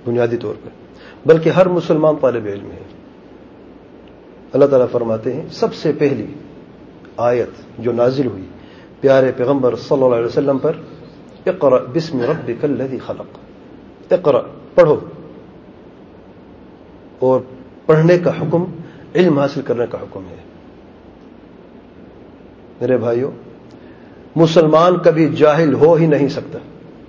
بنیادی طور پر، بلکہ ہر مسلمان طالب علم ہے۔ اللہ تعالیٰ فرماتے ہیں سب سے پہلی آیت جو نازل ہوئی پیارے پیغمبر صلی اللہ علیہ وسلم پر، اقرأ بسم ربک الذی خلق، اقرأ پڑھو، اور پڑھنے کا حکم علم حاصل کرنے کا حکم ہے۔ میرے بھائیوں، مسلمان کبھی جاہل ہو ہی نہیں سکتا،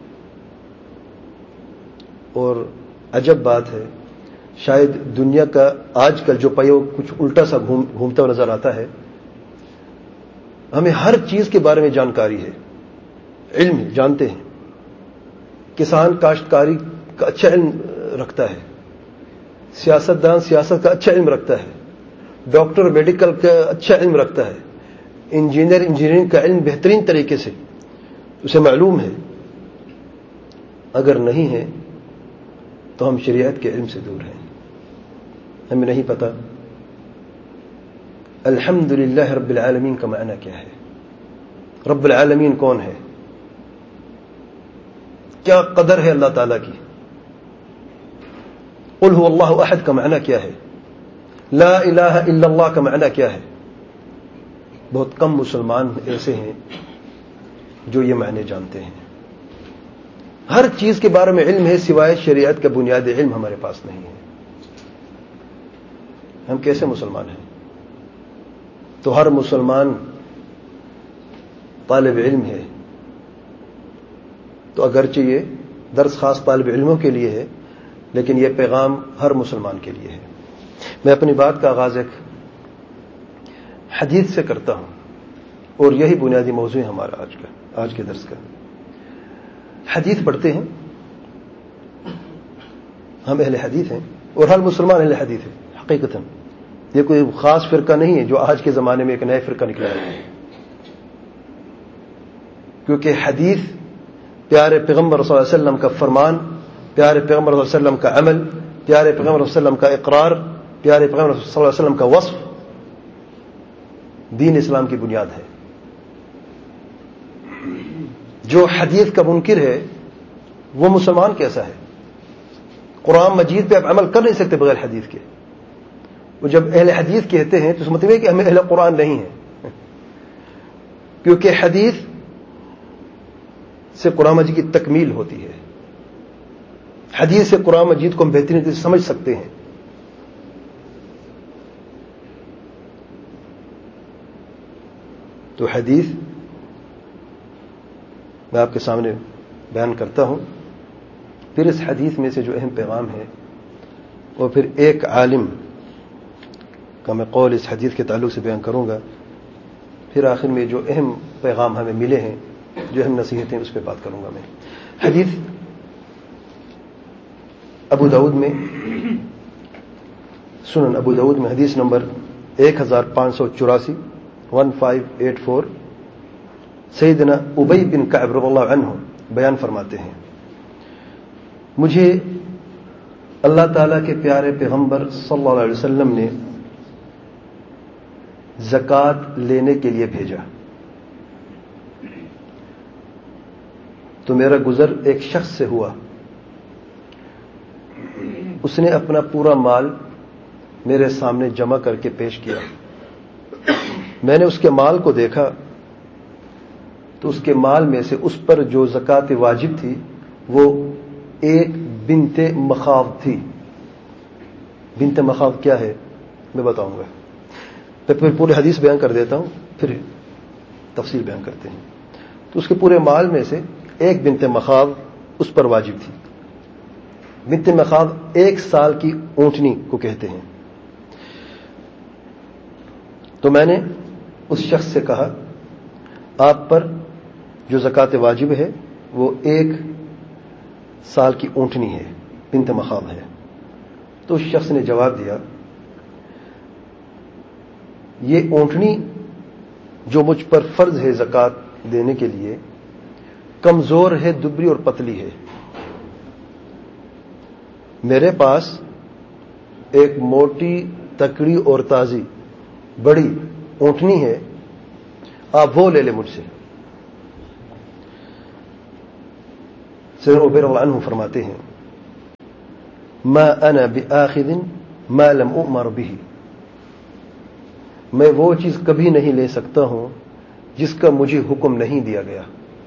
اور عجب بات ہے، شاید دنیا کا آج کل جو پیو کچھ الٹا سا گھومتا ہوا نظر آتا ہے۔ ہمیں ہر چیز کے بارے میں جانکاری ہے، علم جانتے ہیں، کسان کاشتکاری کا اچھا علم رکھتا ہے، سیاستدان سیاست کا اچھا علم رکھتا ہے، ڈاکٹر میڈیکل کا اچھا علم رکھتا ہے، انجینئر انجینئرنگ کا علم بہترین طریقے سے اسے معلوم ہے۔ اگر نہیں ہے تو ہم شریعت کے علم سے دور ہیں، ہمیں نہیں پتا الحمدللہ رب العالمین کا معنی کیا ہے، رب العالمین کون ہے، کیا قدر ہے اللہ تعالیٰ کی، قل هو اللہ احد کا معنی کیا ہے، لا الہ الا اللہ کا معنی کیا ہے۔ بہت کم مسلمان ایسے ہیں جو یہ معنی جانتے ہیں۔ ہر چیز کے بارے میں علم ہے، سوائے شریعت کا بنیادی علم ہمارے پاس نہیں ہے۔ ہم کیسے مسلمان ہیں؟ تو ہر مسلمان طالب علم ہے، تو اگرچہ یہ درس خاص طالب علموں کے لیے ہے، لیکن یہ پیغام ہر مسلمان کے لیے ہے۔ میں اپنی بات کا آغاز ایک حدیث سے کرتا ہوں، اور یہی بنیادی موضوع ہے ہمارا آج کے درس کا۔ حدیث پڑھتے ہیں، ہم اہل حدیث ہیں، اور ہر مسلمان اہل حدیث ہے حقیقتاً۔ یہ کوئی خاص فرقہ نہیں ہے جو آج کے زمانے میں ایک نیا فرقہ نکلا ہے، کیونکہ حدیث پیارے پیغمبر صلی اللہ علیہ وسلم کا فرمان، پیارے پیغمبر صلی اللہ علیہ وسلم کا عمل، پیارے پیغمبر صلی اللہ علیہ وسلم کا اقرار، پیارے پیغمبر صلی اللہ علیہ وسلم کا وصف دین اسلام کی بنیاد ہے۔ جو حدیث کا منکر ہے وہ مسلمان کیسا ہے؟ قرآن مجید پہ آپ عمل کر نہیں سکتے بغیر حدیث کے۔ وہ جب اہل حدیث کہتے ہیں تو اس مطلب ہے کہ ہمیں اہل قرآن نہیں ہے، کیونکہ حدیث سے قرآن مجید کی تکمیل ہوتی ہے، حدیث سے قرآن مجید کو ہم بہترین طریقے سے سمجھ سکتے ہیں۔ تو حدیث میں آپ کے سامنے بیان کرتا ہوں، پھر اس حدیث میں سے جو اہم پیغام ہے، اور پھر ایک عالم کا میں قول اس حدیث کے تعلق سے بیان کروں گا، پھر آخر میں جو اہم پیغام ہمیں ملے ہیں، جو اہم نصیحتیں، اس پہ بات کروں گا میں۔ حدیث ابو داؤد میں، سنن ابو داؤد میں حدیث نمبر 1584 1584، سیدنا ابی بن کعب رضی اللہ عنہ بیان فرماتے ہیں، مجھے اللہ تعالیٰ کے پیارے پیغمبر صلی اللہ علیہ وسلم نے زکوٰۃ لینے کے لیے بھیجا، تو میرا گزر ایک شخص سے ہوا، اس نے اپنا پورا مال میرے سامنے جمع کر کے پیش کیا۔ میں نے اس کے مال کو دیکھا تو اس کے مال میں سے اس پر جو زکوٰۃ واجب تھی وہ ایک بنت مخاض تھی۔ بنت مخاض کیا ہے میں بتاؤں گا، پھر پورے حدیث بیان کر دیتا ہوں، پھر تفصیل بیان کرتے ہیں۔ تو اس کے پورے مال میں سے ایک بنت مخاض اس پر واجب تھی۔ بنت مخاض 1 سال کی اونٹنی کو کہتے ہیں۔ تو میں نے اس شخص سے کہا آپ پر جو زکوٰۃ واجب ہے وہ 1 سال کی اونٹنی ہے، بنت مخاض ہے۔ تو اس شخص نے جواب دیا یہ اونٹنی جو مجھ پر فرض ہے زکوٰۃ دینے کے لیے کمزور ہے، دبری اور پتلی ہے، میرے پاس ایک موٹی تکڑی اور تازی بڑی اونٹنی ہے، آپ وہ لے لیں مجھ سے۔ سیدنا عبیر اللہ عنہ فرماتے ہیں ما انا بآخذ ما لم اؤمر به، میں وہ چیز کبھی نہیں لے سکتا ہوں جس کا مجھے حکم نہیں دیا گیا.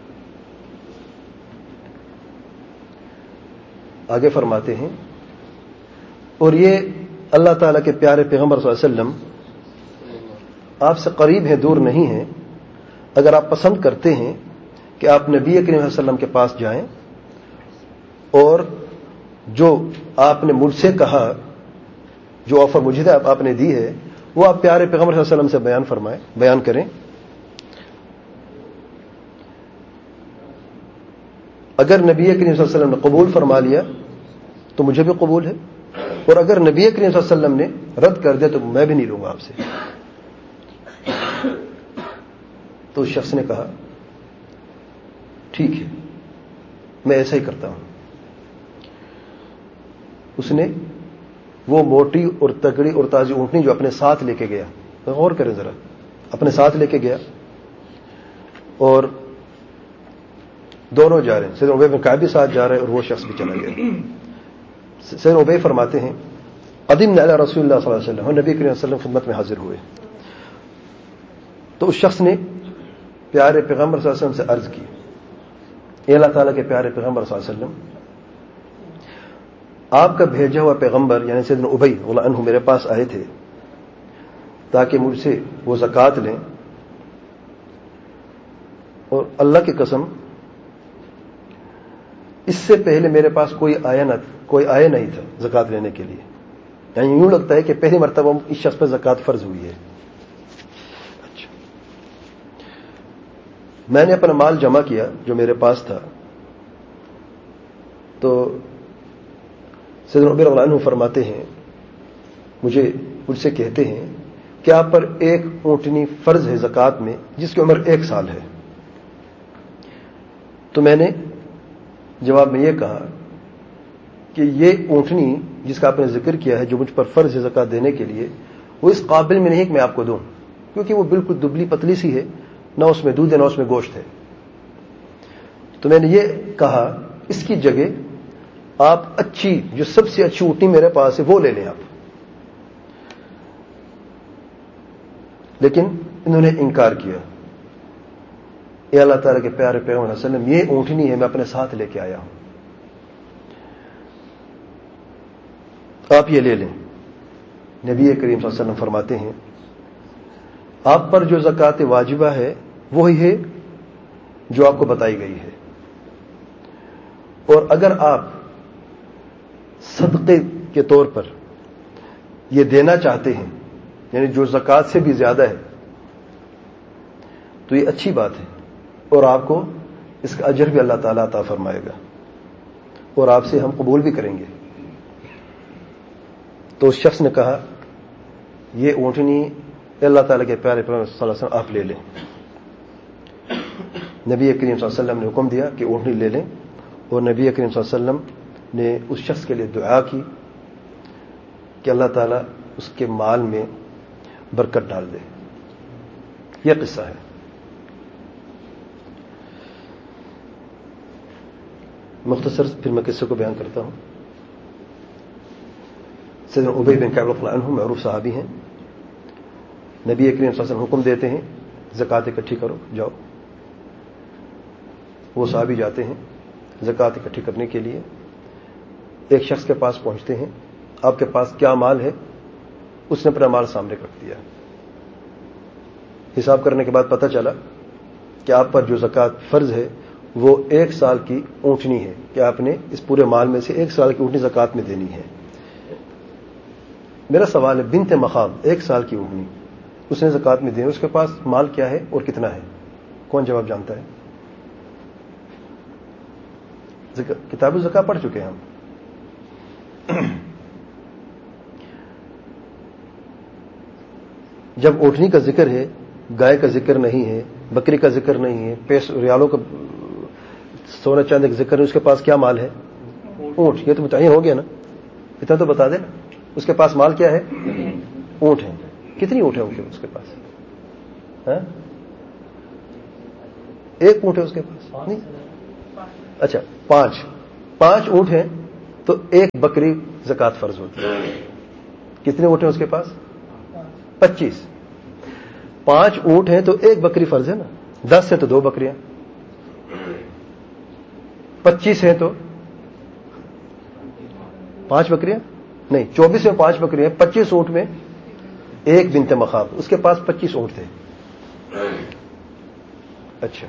آگے فرماتے ہیں، اور یہ اللہ تعالیٰ کے پیارے پیغمبر صلی اللہ علیہ وسلم آپ سے قریب ہیں، دور نہیں ہیں. اگر آپ پسند کرتے ہیں کہ آپ نبی کریم صلی اللہ علیہ وسلم کے پاس جائیں اور جو آپ نے مجھ سے کہا، جو آفر مجھے آپ نے دی ہے، وہ آپ پیارے پیغمبر صلی اللہ علیہ وسلم سے بیان کریں. اگر نبی کریم صلی اللہ علیہ وسلم نے قبول فرما لیا تو مجھے بھی قبول ہے، اور اگر نبی کریم صلی اللہ علیہ وسلم نے رد کر دیا تو میں بھی نہیں لوں گا آپ سے. تو اس شخص نے کہا ٹھیک ہے، میں ایسا ہی کرتا ہوں. اس نے وہ موٹی اور تگڑی اور تازی اونٹنی جو اپنے ساتھ لے کے گیا، غور کریں ذرا، اپنے ساتھ لے کے گیا اور دونوں جا رہے ہیں. سیدنا ابی بن کعب بھی ساتھ جا رہے ہیں اور وہ شخص بھی چلا گیا. سیدنا ابی فرماتے ہیں قدمنا علی رسول اللہ صلی اللہ علیہ وسلم، ہم نبی کریم صلی اللہ علیہ وسلم خدمت میں حاضر ہوئے. تو اس شخص نے پیارے پیغمبر صلی اللہ علیہ وسلم سے عرض کی، اے اللہ تعالیٰ کے پیارے پیغمبر صلی اللہ علیہ وسلم، آپ کا بھیجا ہوا پیغمبر یعنی سیدنا ابی رضی اللہ عنہ میرے پاس آئے تھے تاکہ مجھ سے وہ زکوٰۃ لیں، اور اللہ کی قسم اس سے پہلے میرے پاس کوئی آیا نہیں تھا زکوٰۃ لینے کے لیے. یعنی یوں لگتا ہے کہ پہلی مرتبہ اس شخص پر زکوٰۃ فرض ہوئی ہے. اچھا، میں نے اپنا مال جمع کیا جو میرے پاس تھا. تو سیدنا عمر رضی اللہ عنہ فرماتے ہیں، مجھ سے کہتے ہیں کہ آپ پر ایک اونٹنی فرض ہے زکوٰۃ میں جس کی عمر 1 سال ہے. تو میں نے جواب میں یہ کہا کہ یہ اونٹنی جس کا آپ نے ذکر کیا ہے جو مجھ پر فرض ہے زکوٰۃ دینے کے لیے، وہ اس قابل میں نہیں کہ میں آپ کو دوں، کیونکہ وہ بالکل دبلی پتلی سی ہے، نہ اس میں دودھ ہے نہ اس میں گوشت ہے. تو میں نے یہ کہا اس کی جگہ آپ اچھی، جو سب سے اچھی اونٹنی میرے پاس ہے وہ لے لیں آپ. لیکن انہوں نے انکار کیا. اے اللہ تعالیٰ کے پیارے پیغمبر صلی اللہ علیہ وسلم، یہ اونٹنی ہے میں اپنے ساتھ لے کے آیا ہوں، آپ یہ لے لیں. نبی کریم صلی اللہ علیہ وسلم فرماتے ہیں آپ پر جو زکوٰۃ واجبہ ہے وہی ہے جو آپ کو بتائی گئی ہے، اور اگر آپ صدقے کے طور پر یہ دینا چاہتے ہیں، یعنی جو زکوٰۃ سے بھی زیادہ ہے، تو یہ اچھی بات ہے، اور آپ کو اس کا اجر بھی اللہ تعالیٰ عطا فرمائے گا، اور آپ سے ہم قبول بھی کریں گے. تو اس شخص نے کہا یہ اونٹنی اللہ تعالیٰ کے پیارے پیغمبر صلی اللہ علیہ وسلم آپ لے لیں. نبی کریم صلی اللہ علیہ وسلم نے حکم دیا کہ اونٹنی لے لیں، اور نبی کریم صلی اللہ علیہ وسلم نے اس شخص کے لیے دعا کی کہ اللہ تعالیٰ اس کے مال میں برکت ڈال دے. یہ قصہ ہے. مختصر پھر میں قصے کو بیان کرتا ہوں. سیدنا ابی بن کعب رضی اللہ عنہ معروف صحابی ہیں. نبی کریم صلی اللہ علیہ وسلم حکم دیتے ہیں زکوٰۃ اکٹھی کرو، جاؤ. وہ صحابی جاتے ہیں زکوٰۃ اکٹھی کرنے کے لیے. ایک شخص کے پاس پہنچتے ہیں، آپ کے پاس کیا مال ہے؟ اس نے اپنا مال سامنے رکھ دیا. حساب کرنے کے بعد پتہ چلا کہ آپ پر جو زکوٰۃ فرض ہے وہ 1 سال کی اونٹنی ہے، کہ آپ نے اس پورے مال میں سے 1 سال کی اونٹنی زکوٰۃ میں دینی ہے. میرا سوال ہے، بنت مخاض 1 سال کی اونٹنی اس نے زکوٰۃ میں دینی، اس کے پاس مال کیا ہے اور کتنا ہے؟ کون جواب جانتا ہے؟ کتاب الزکوٰۃ پڑھ چکے ہیں ہم. جب اونٹنی کا ذکر ہے، گائے کا ذکر نہیں ہے، بکری کا ذکر نہیں ہے، ریالوں کا سونا چاندی کا ذکر نہیں، اس کے پاس کیا مال ہے؟ اونٹ. یہ تو متعین ہو گیا نا، اتنا تو بتا دیں نا. اس کے پاس مال کیا ہے؟ اونٹ ہے. کتنی اونٹ ہے اس کے پاس؟ ایک اونٹ ہے اس کے پاس؟ نہیں. اچھا، 5 اونٹ ہیں تو ایک بکری زکات فرض ہوتی ہے. کتنے اونٹ ہیں اس کے پاس؟ 25. 5 اونٹ ہیں تو ایک بکری فرض ہے نا. 10 ہیں تو 2 بکریاں. 25 ہیں تو 5 بکریاں نہیں. 24 میں 5 بکریاں. 25 اونٹ میں ایک بنت مخاض. اس کے پاس 25 اونٹ تھے. اچھا,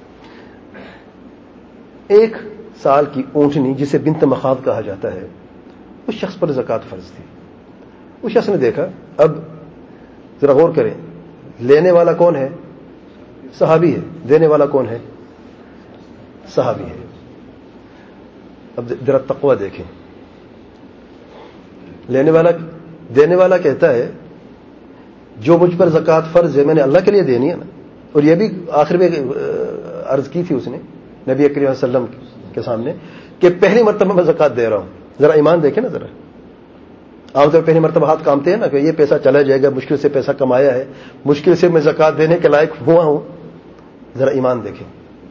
1 سال کی اونٹنی جسے بنت مخاض کہا جاتا ہے, اس شخص پر زکات فرض تھی. اس شخص نے دیکھا, اب ذرا غور کریں, لینے والا کون ہے؟ صحابی ہے. دینے والا کون ہے؟ صحابی ہے. اب ذرا تقوی دیکھیں. دینے والا کہتا ہے جو مجھ پر زکات فرض ہے میں نے اللہ کے لیے دینی ہے نا. اور یہ بھی آخر میں عرض کی تھی اس نے نبی کریم صلی اللہ علیہ وسلم کے سامنے کہ پہلی مرتبہ میں زکات دے رہا ہوں. ذرا ایمان دیکھیں نا. ذرا عام طور پہلی مرتبہ ہاتھ کامتے ہیں نا کہ یہ پیسہ چلا جائے گا, مشکل سے پیسہ کمایا ہے, مشکل سے میں زکات دینے کے لائق ہوا ہوں. ذرا ایمان دیکھیں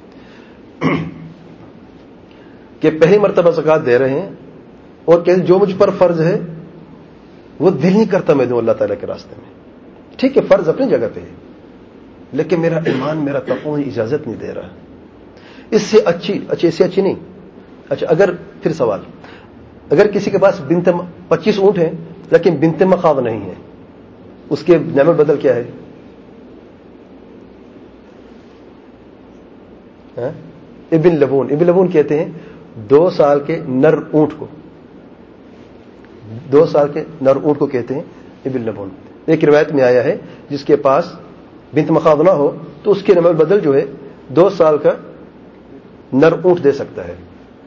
کہ پہلی مرتبہ زکات دے رہے ہیں اور کہ جو مجھ پر فرض ہے وہ دل نہیں کرتا میں دوں اللہ تعالیٰ کے راستے میں. ٹھیک ہے, فرض اپنی جگہ پہ ہے, لیکن میرا ایمان, میرا تقوی اجازت نہیں دے رہا. اس سے اچھی نہیں. اچھا, اگر پھر سوال, اگر کسی کے پاس 25 اونٹ ہیں لیکن بنت مخاض نہیں ہے, اس کے نعمت بدل کیا ہے؟ ابن لبون. ابن لبون کہتے ہیں 2 سال کے نر اونٹ کو, 2 سال کے نر اونٹ کو کہتے ہیں ابن لبون. ایک روایت میں آیا ہے جس کے پاس بنت مخاض نہ ہو تو اس کے نعمت بدل جو ہے 2 سال کا نر اونٹ دے سکتا ہے.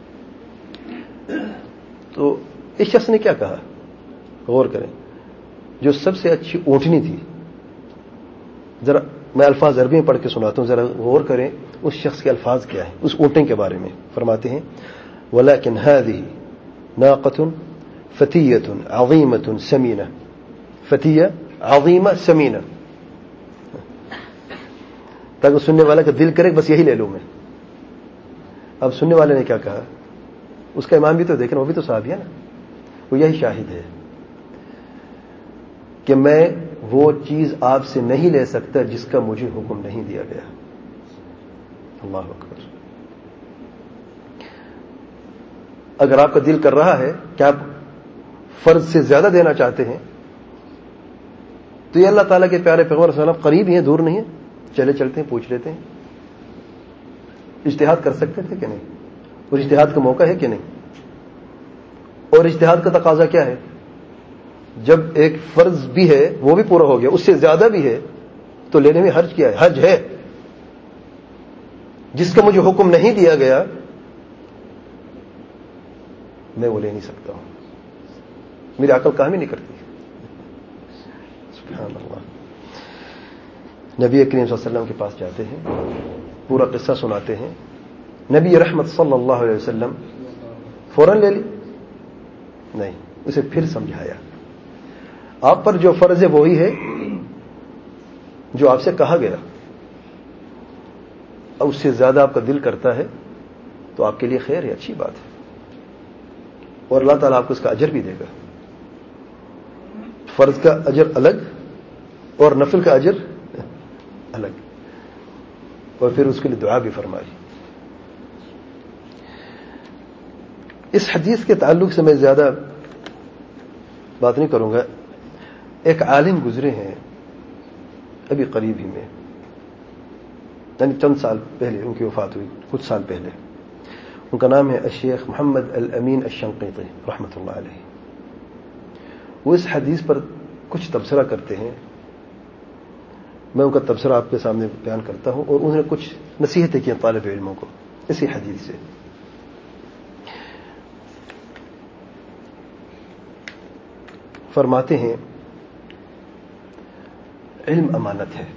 تو اس شخص نے کیا کہا, غور کریں. جو سب سے اچھی اونٹنی تھی, ذرا میں الفاظ عربی میں پڑھ کے سناتا ہوں, ذرا غور کریں اس شخص کے الفاظ کیا ہیں اس اونٹنی کے بارے میں. فرماتے ہیں وَلَكِنْ هَذِهِ نَاقَةٌ فَتِيَّةٌ عَظِيمَةٌ سَمِينَةٌ. فتیہ عظیمہ سمینہ, تاکہ سننے والا کا دل کرے بس یہی لے لوں میں. اب سننے والے نے کیا کہا, اس کا ایمان بھی تو دیکھنا, وہ بھی تو صحابی ہے نا. وہ یہی شاہد ہے کہ میں وہ چیز آپ سے نہیں لے سکتا جس کا مجھے حکم نہیں دیا گیا. اللہ اکبر. اگر آپ کا دل کر رہا ہے کہ آپ فرض سے زیادہ دینا چاہتے ہیں تو یہ اللہ تعالیٰ کے پیارے پیغمبر صلی اللہ علیہ وسلم قریب ہی ہیں, دور نہیں ہیں. چلے چلتے ہیں, پوچھ لیتے ہیں. اجتہاد کر سکتے تھے کہ نہیں, اور اجتہاد کا موقع ہے کہ نہیں. اور اجتہاد کا تقاضا کیا ہے, جب ایک فرض بھی ہے وہ بھی پورا ہو گیا, اس سے زیادہ بھی ہے تو لینے میں حرج کیا ہے؟ حرج ہے. جس کا مجھے حکم نہیں دیا گیا میں وہ لے نہیں سکتا ہوں, میری عقل کام ہی نہیں کرتی. سبحان اللہ. نبی کریم صلی اللہ علیہ وسلم کے پاس جاتے ہیں, پورا قصہ سناتے ہیں. نبی رحمت صلی اللہ علیہ وسلم فوراً لے لی نہیں, اسے پھر سمجھایا. آپ پر جو فرض ہے وہی ہے جو آپ سے کہا گیا. اب اس سے زیادہ آپ کا دل کرتا ہے تو آپ کے لیے خیر ہے, اچھی بات ہے, اور اللہ تعالیٰ آپ کو اس کا اجر بھی دے گا. فرض کا اجر الگ اور نفل کا اجر الگ, اور پھر اس کے لیے دعا بھی فرمائی. اس حدیث کے تعلق سے میں زیادہ بات نہیں کروں گا. ایک عالم گزرے ہیں ابھی قریب ہی میں, یعنی چند سال پہلے ان کی وفات ہوئی, کچھ سال پہلے. ان کا نام ہے الشیخ محمد الامین الشنقیطی رحمۃ اللہ علیہ. وہ اس حدیث پر کچھ تبصرہ کرتے ہیں. میں ان کا تبصرہ آپ کے سامنے بیان کرتا ہوں, اور انہوں نے کچھ نصیحتیں کی طالب علموں کو اسی حدیث سے. فرماتے ہیں علم امانت ہے,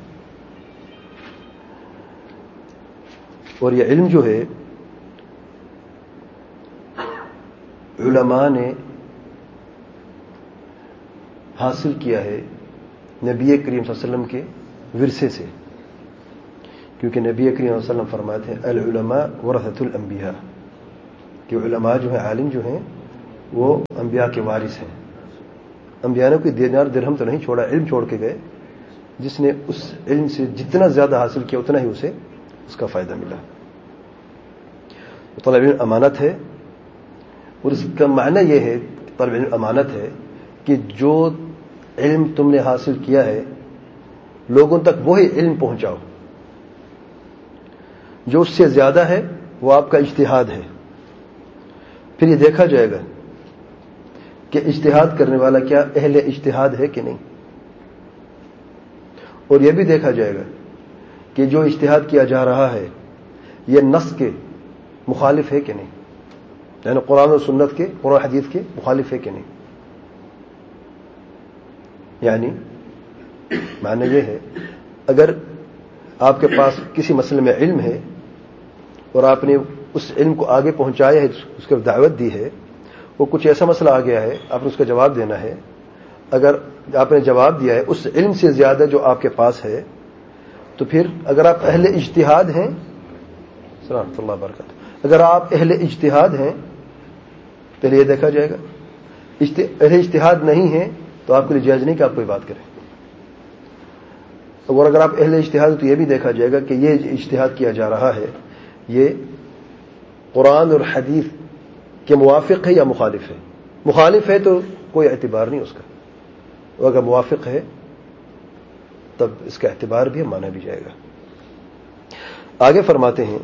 اور یہ علم جو ہے علماء نے حاصل کیا ہے نبی کریم صلی اللہ علیہ وسلم کے ورثے سے, کیونکہ نبی کریم صلی اللہ علیہ وسلم فرماتے ہیں العلماء ورثۃ الانبیاء, کہ علماء جو ہیں, عالم جو ہیں, وہ انبیاء کے وارث ہیں. انبیاء نے کوئی دینار درہم تو نہیں چھوڑا, علم چھوڑ کے گئے. جس نے اس علم سے جتنا زیادہ حاصل کیا اتنا ہی اسے اس کا فائدہ ملا. طالب علم امانت ہے, اور اس کا معنی یہ ہے طالب علم امانت ہے کہ جو علم تم نے حاصل کیا ہے لوگوں تک وہی علم پہنچاؤ. جو اس سے زیادہ ہے وہ آپ کا اجتہاد ہے. پھر یہ دیکھا جائے گا کہ اجتہاد کرنے والا کیا اہل اجتہاد ہے کہ نہیں, اور یہ بھی دیکھا جائے گا کہ جو اجتہاد کیا جا رہا ہے یہ نص کے مخالف ہے کہ نہیں, یعنی قرآن و سنت کے, قرآن حدیث کے مخالف ہے کہ نہیں. یعنی معنی یہ ہے اگر آپ کے پاس کسی مسئلے میں علم ہے اور آپ نے اس علم کو آگے پہنچایا ہے, اس کو دعوت دی ہے, وہ کچھ ایسا مسئلہ آ گیا ہے آپ نے اس کا جواب دینا ہے, اگر آپ نے جواب دیا ہے اس علم سے زیادہ جو آپ کے پاس ہے, تو پھر اگر آپ اہل اجتہاد ہیں, سلام اللہ وبرکاتہ, اگر آپ اہل اجتہاد ہیں پہلے یہ دیکھا جائے گا. اہل اجتہاد نہیں ہیں تو آپ کے لیے جائز نہیں کہ آپ کوئی بات کریں. اور اگر آپ اہل اجتہاد تو یہ بھی دیکھا جائے گا کہ یہ اجتہاد کیا جا رہا ہے یہ قرآن اور حدیث کے موافق ہے یا مخالف ہے. مخالف ہے تو کوئی اعتبار نہیں اس کا, اور اگر موافق ہے تب اس کا اعتبار بھی مانا بھی جائے گا. آگے فرماتے ہیں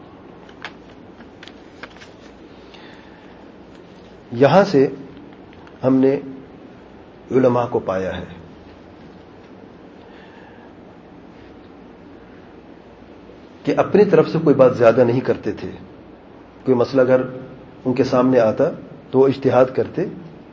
یہاں سے ہم نے علماء کو پایا ہے کہ اپنی طرف سے کوئی بات زیادہ نہیں کرتے تھے. کوئی مسئلہ اگر ان کے سامنے آتا تو وہ اجتہاد کرتے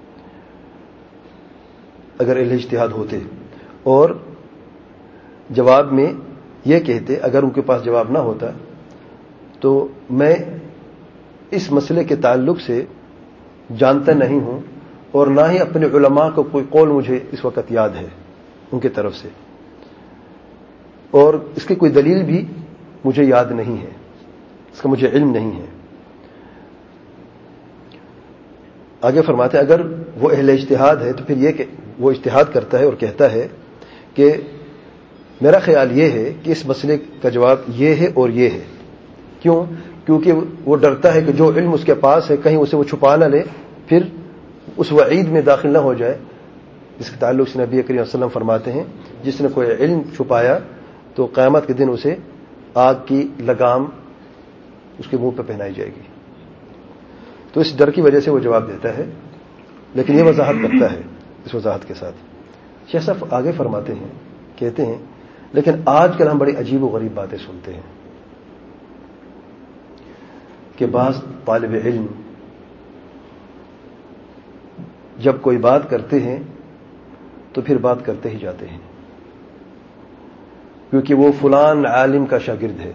اگر اہل اجتہاد ہوتے, اور جواب میں یہ کہتے اگر ان کے پاس جواب نہ ہوتا تو میں اس مسئلے کے تعلق سے جانتا نہیں ہوں, اور نہ ہی اپنے علماء کو کوئی قول مجھے اس وقت یاد ہے ان کی طرف سے, اور اس کی کوئی دلیل بھی مجھے یاد نہیں ہے, اس کا مجھے علم نہیں ہے. آگے فرماتے ہیں اگر وہ اہل اجتہاد ہے تو پھر یہ کہ وہ اجتہاد کرتا ہے اور کہتا ہے کہ میرا خیال یہ ہے کہ اس مسئلے کا جواب یہ ہے اور یہ ہے. کیوں؟ کیونکہ وہ ڈرتا ہے کہ جو علم اس کے پاس ہے کہیں اسے وہ چھپا نہ لے, پھر اس وعید میں داخل نہ ہو جائے. اس کے تعلق سے نبی کریم صلی اللہ علیہ وسلم فرماتے ہیں جس نے کوئی علم چھپایا تو قیامت کے دن اسے آگ کی لگام اس کے منہ پہ پہنائی جائے گی. تو اس ڈر کی وجہ سے وہ جواب دیتا ہے, لیکن یہ وضاحت کرتا ہے اس وضاحت کے ساتھ. شیخ صاحب آگے فرماتے ہیں, کہتے ہیں لیکن آج کل ہم بڑی عجیب و غریب باتیں سنتے ہیں کہ بعض طالب علم جب کوئی بات کرتے ہیں تو پھر بات کرتے ہی جاتے ہیں کیونکہ وہ فلان عالم کا شاگرد ہے.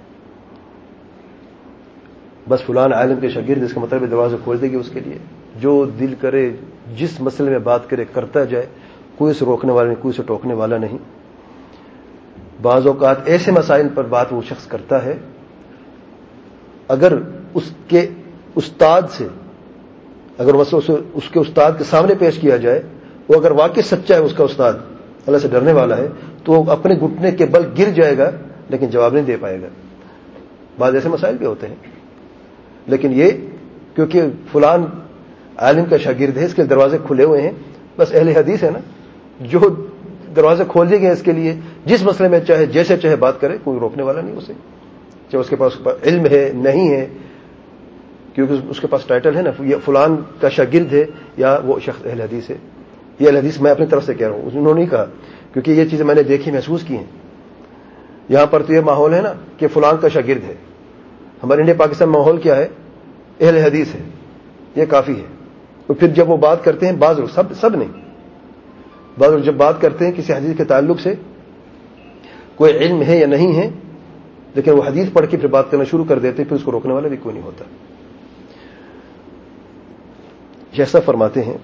بس فلان عالم کے شاگرد, اس کا مطلب دروازے کھول دے گی اس کے لیے, جو دل کرے جس مسئلے میں بات کرے کرتا جائے, کوئی اسے روکنے والا نہیں, کوئی اسے ٹوکنے والا نہیں. بعض اوقات ایسے مسائل پر بات وہ شخص کرتا ہے اگر اس کے استاد سے, اگر مسئلہ اس کے استاد کے سامنے پیش کیا جائے, وہ اگر واقعی سچا ہے اس کا استاد اللہ سے ڈرنے والا ہے تو وہ اپنے گھٹنے کے بل گر جائے گا لیکن جواب نہیں دے پائے گا. بعض ایسے مسائل بھی ہوتے ہیں, لیکن یہ کیونکہ فلان عالم کا شاگرد ہے اس کے دروازے کھلے ہوئے ہیں. بس اہل حدیث ہے نا, جو دروازے کھول دیے گئے اس کے لیے, جس مسئلے میں چاہے جیسے چاہے بات کرے, کوئی روکنے والا نہیں اسے, چاہے اس کے پاس علم ہے نہیں ہے, کیونکہ اس کے پاس ٹائٹل ہے نا, یہ فلان کا شاگرد ہے یا وہ شخص اہل حدیث ہے. یہ اہل حدیث میں اپنی طرف سے کہہ رہا ہوں, انہوں نے نہیں کہا, کیونکہ یہ چیزیں میں نے دیکھی محسوس کی ہیں. یہاں پر تو یہ ماحول ہے نا کہ فلان کا شاگرد ہے. ہمارے انڈیا پاکستان میں ماحول کیا ہے؟ اہل حدیث ہے, یہ کافی ہے. تو پھر جب وہ بات کرتے ہیں, بعض لوگ سب نہیں, بعض لوگ جب بات کرتے ہیں کسی حدیث کے تعلق سے, کوئی علم ہے یا نہیں ہے, لیکن وہ حدیث پڑھ کے پھر بات کرنا شروع کر دیتے, پھر اس کو روکنے والا بھی کوئی نہیں ہوتا. جیسا فرماتے ہیں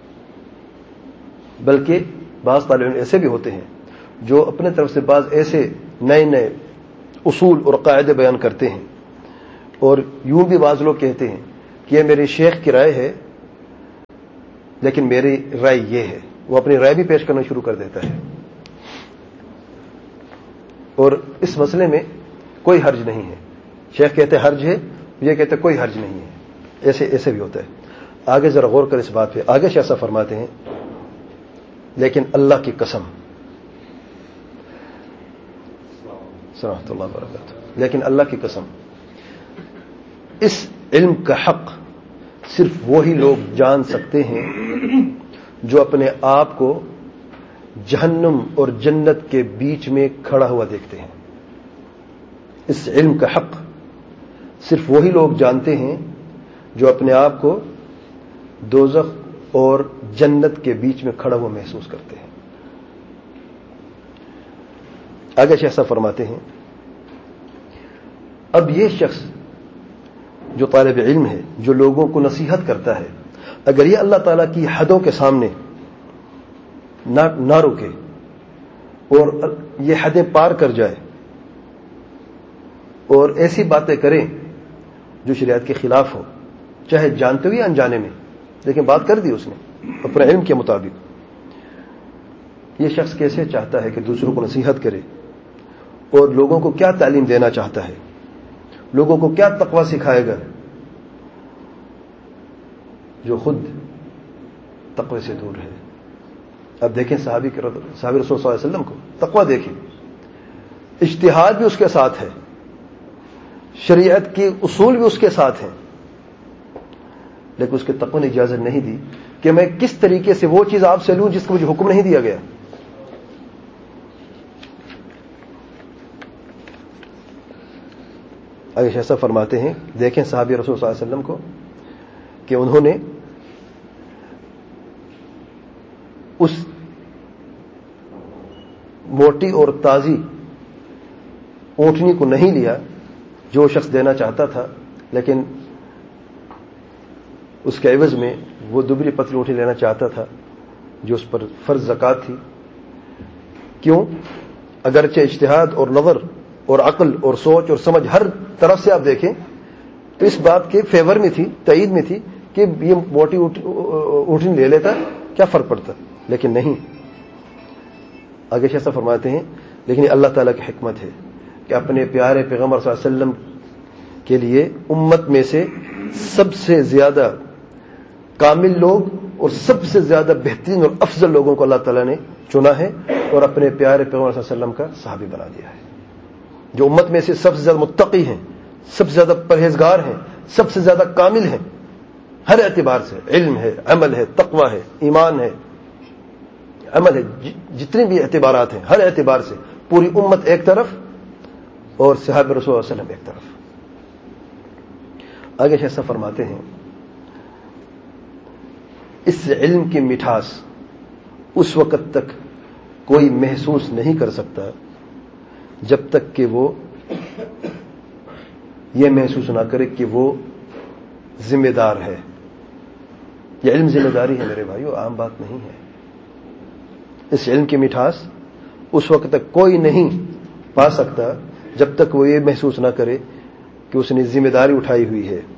بلکہ بعض طالب علم ایسے بھی ہوتے ہیں جو اپنے طرف سے بعض ایسے نئے نئے اصول اور قاعدے بیان کرتے ہیں, اور یوں بھی بعض لوگ کہتے ہیں کہ یہ میرے شیخ کی رائے ہے لیکن میری رائے یہ ہے، وہ اپنی رائے بھی پیش کرنا شروع کر دیتا ہے. اور اس مسئلے میں کوئی حرج نہیں ہے. شیخ کہتے حرج ہے، یہ کہتے کوئی حرج نہیں ہے. ایسے بھی ہوتا ہے. آگے ذرا غور کر اس بات پہ. آگے شیخ صاحب فرماتے ہیں لیکن اللہ کی قسم، رحمۃ اللہ وبرکاتہ، لیکن اللہ کی قسم اس علم کا حق صرف وہی لوگ جان سکتے ہیں جو اپنے آپ کو جہنم اور جنت کے بیچ میں کھڑا ہوا دیکھتے ہیں. اس علم کا حق صرف وہی لوگ جانتے ہیں جو اپنے آپ کو دوزخ اور جنت کے بیچ میں کھڑا ہوا محسوس کرتے ہیں. آگے شیخ صاحب فرماتے ہیں اب یہ شخص جو طالب علم ہے، جو لوگوں کو نصیحت کرتا ہے، اگر یہ اللہ تعالیٰ کی حدوں کے سامنے نہ رکے اور یہ حدیں پار کر جائے اور ایسی باتیں کریں جو شریعت کے خلاف ہو، چاہے جانتے ہوئے انجانے میں، لیکن بات کر دی اس نے اپنے علم کے مطابق، یہ شخص کیسے چاہتا ہے کہ دوسروں کو نصیحت کرے اور لوگوں کو کیا تعلیم دینا چاہتا ہے، لوگوں کو کیا تقوی سکھائے گا جو خود تقوی سے دور ہے. اب دیکھیں صحابی رسول صلی اللہ علیہ وسلم کو، تقوی دیکھیں، اجتہاد بھی اس کے ساتھ ہے، شریعت کے اصول بھی اس کے ساتھ ہیں، لیکن اس کے تقوی نے اجازت نہیں دی کہ میں کس طریقے سے وہ چیز آپ سے لوں جس کو مجھے حکم نہیں دیا گیا. آگے شیخ صاحب فرماتے ہیں دیکھیں صحابی رسول صلی اللہ علیہ وسلم کو کہ انہوں نے اس موٹی اور تازی اونٹنی کو نہیں لیا جو شخص دینا چاہتا تھا، لیکن اس کے عوض میں وہ دبلی پتلی اونٹنی لینا چاہتا تھا جو اس پر فرض زکوٰۃ تھی. کیوں؟ اگرچہ اجتہاد اور نظر اور عقل اور سوچ اور سمجھ ہر طرف سے آپ دیکھیں تو اس بات کے فیور میں تھی، تائید میں تھی کہ یہ موٹی اونٹنی لے لیتا، کیا فرق پڑتا، لیکن نہیں. آگے شیخ صاحب فرماتے ہیں لیکن یہ اللہ تعالیٰ کی حکمت ہے کہ اپنے پیارے پیغمبر صلی اللہ علیہ وسلم کے لیے امت میں سے سب سے زیادہ کامل لوگ اور سب سے زیادہ بہترین اور افضل لوگوں کو اللہ تعالیٰ نے چنا ہے اور اپنے پیارے پیغمبر صلی اللہ علیہ وسلم کا صحابی بنا دیا ہے، جو امت میں سے سب سے زیادہ متقی ہیں، سب سے زیادہ پرہیزگار ہیں، سب سے زیادہ کامل ہیں ہر اعتبار سے، علم ہے، عمل ہے، تقوی ہے، ایمان ہے، عمل ہے، جتنے بھی اعتبارات ہیں ہر اعتبار سے پوری امت ایک طرف اور صحابہ رسول اللہ علیہ وسلم ایک طرف. آگے شیخ صاحب فرماتے ہیں اس علم کی مٹھاس اس وقت تک کوئی محسوس نہیں کر سکتا جب تک کہ وہ یہ محسوس نہ کرے کہ وہ ذمہ دار ہے. یہ علم ذمہ داری ہے میرے بھائیو، عام بات نہیں ہے. اس علم کی مٹھاس اس وقت تک کوئی نہیں پا سکتا جب تک وہ یہ محسوس نہ کرے کہ اس نے ذمہ داری اٹھائی ہوئی ہے.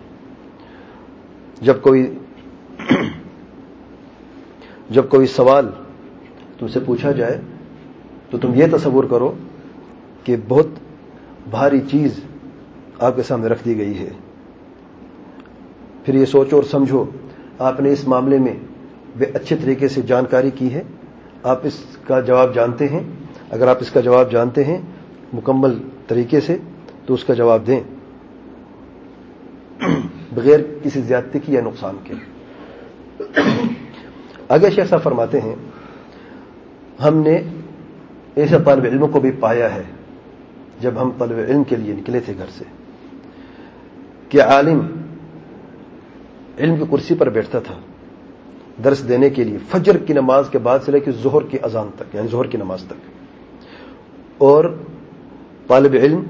جب کوئی سوال تم سے پوچھا جائے تو تم یہ تصور کرو کہ بہت بھاری چیز آپ کے سامنے رکھ دی گئی ہے، پھر یہ سوچو اور سمجھو آپ نے اس معاملے میں بے اچھے طریقے سے جانکاری کی ہے، آپ اس کا جواب جانتے ہیں. اگر آپ اس کا جواب جانتے ہیں مکمل طریقے سے تو اس کا جواب دیں بغیر کسی زیادتی کی یا نقصان کے. آگے شیخ صاحب فرماتے ہیں ہم نے ایسے طالب علموں کو بھی پایا ہے جب ہم طالب علم کے لیے نکلے تھے گھر سے کہ عالم علم کی کرسی پر بیٹھتا تھا درس دینے کے لیے فجر کی نماز کے بعد سے لے کے ظہر کی اذان تک، یعنی ظہر کی نماز تک، اور طالب علم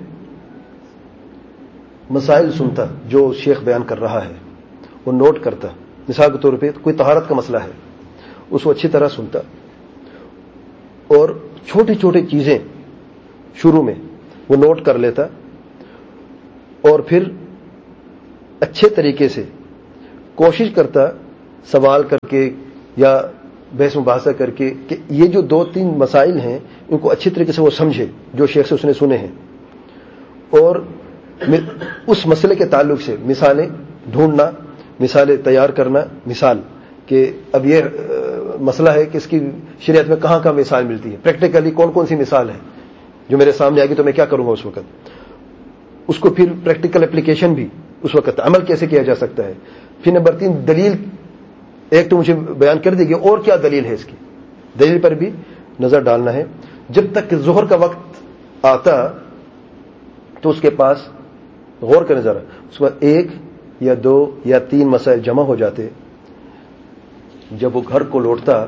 مسائل سنتا جو شیخ بیان کر رہا ہے، وہ نوٹ کرتا. مثال کے طور پہ کوئی طہارت کا مسئلہ ہے اس کو اچھی طرح سنتا اور چھوٹی چھوٹی چیزیں شروع میں وہ نوٹ کر لیتا اور پھر اچھے طریقے سے کوشش کرتا سوال کر کے یا بحث مباحثہ کر کے کہ یہ جو 2-3 مسائل ہیں ان کو اچھی طریقے سے وہ سمجھے جو شیخ سے اس نے سنے ہیں، اور اس مسئلے کے تعلق سے مثالیں ڈھونڈنا، مثالیں تیار کرنا، مثال کہ اب یہ مسئلہ ہے کہ اس کی شریعت میں کہاں کہاں مثال ملتی ہے، پریکٹیکلی کون کون سی مثال ہے جو میرے سامنے آئے گی تو میں کیا کروں گا اس وقت، اس کو پھر پریکٹیکل اپلیکیشن بھی اس وقت عمل کیسے کیا جا سکتا ہے. پھر نمبر 3 دلیل، ایک تو مجھے بیان کر دی گئی اور کیا دلیل ہے اس کی، دلیل پر بھی نظر ڈالنا ہے. جب تک کہ ظہر کا وقت آتا تو اس کے پاس غور کرنے ذرا، اس کے بعد 1 یا 2 یا 3 مسائل جمع ہو جاتے. جب وہ گھر کو لوٹتا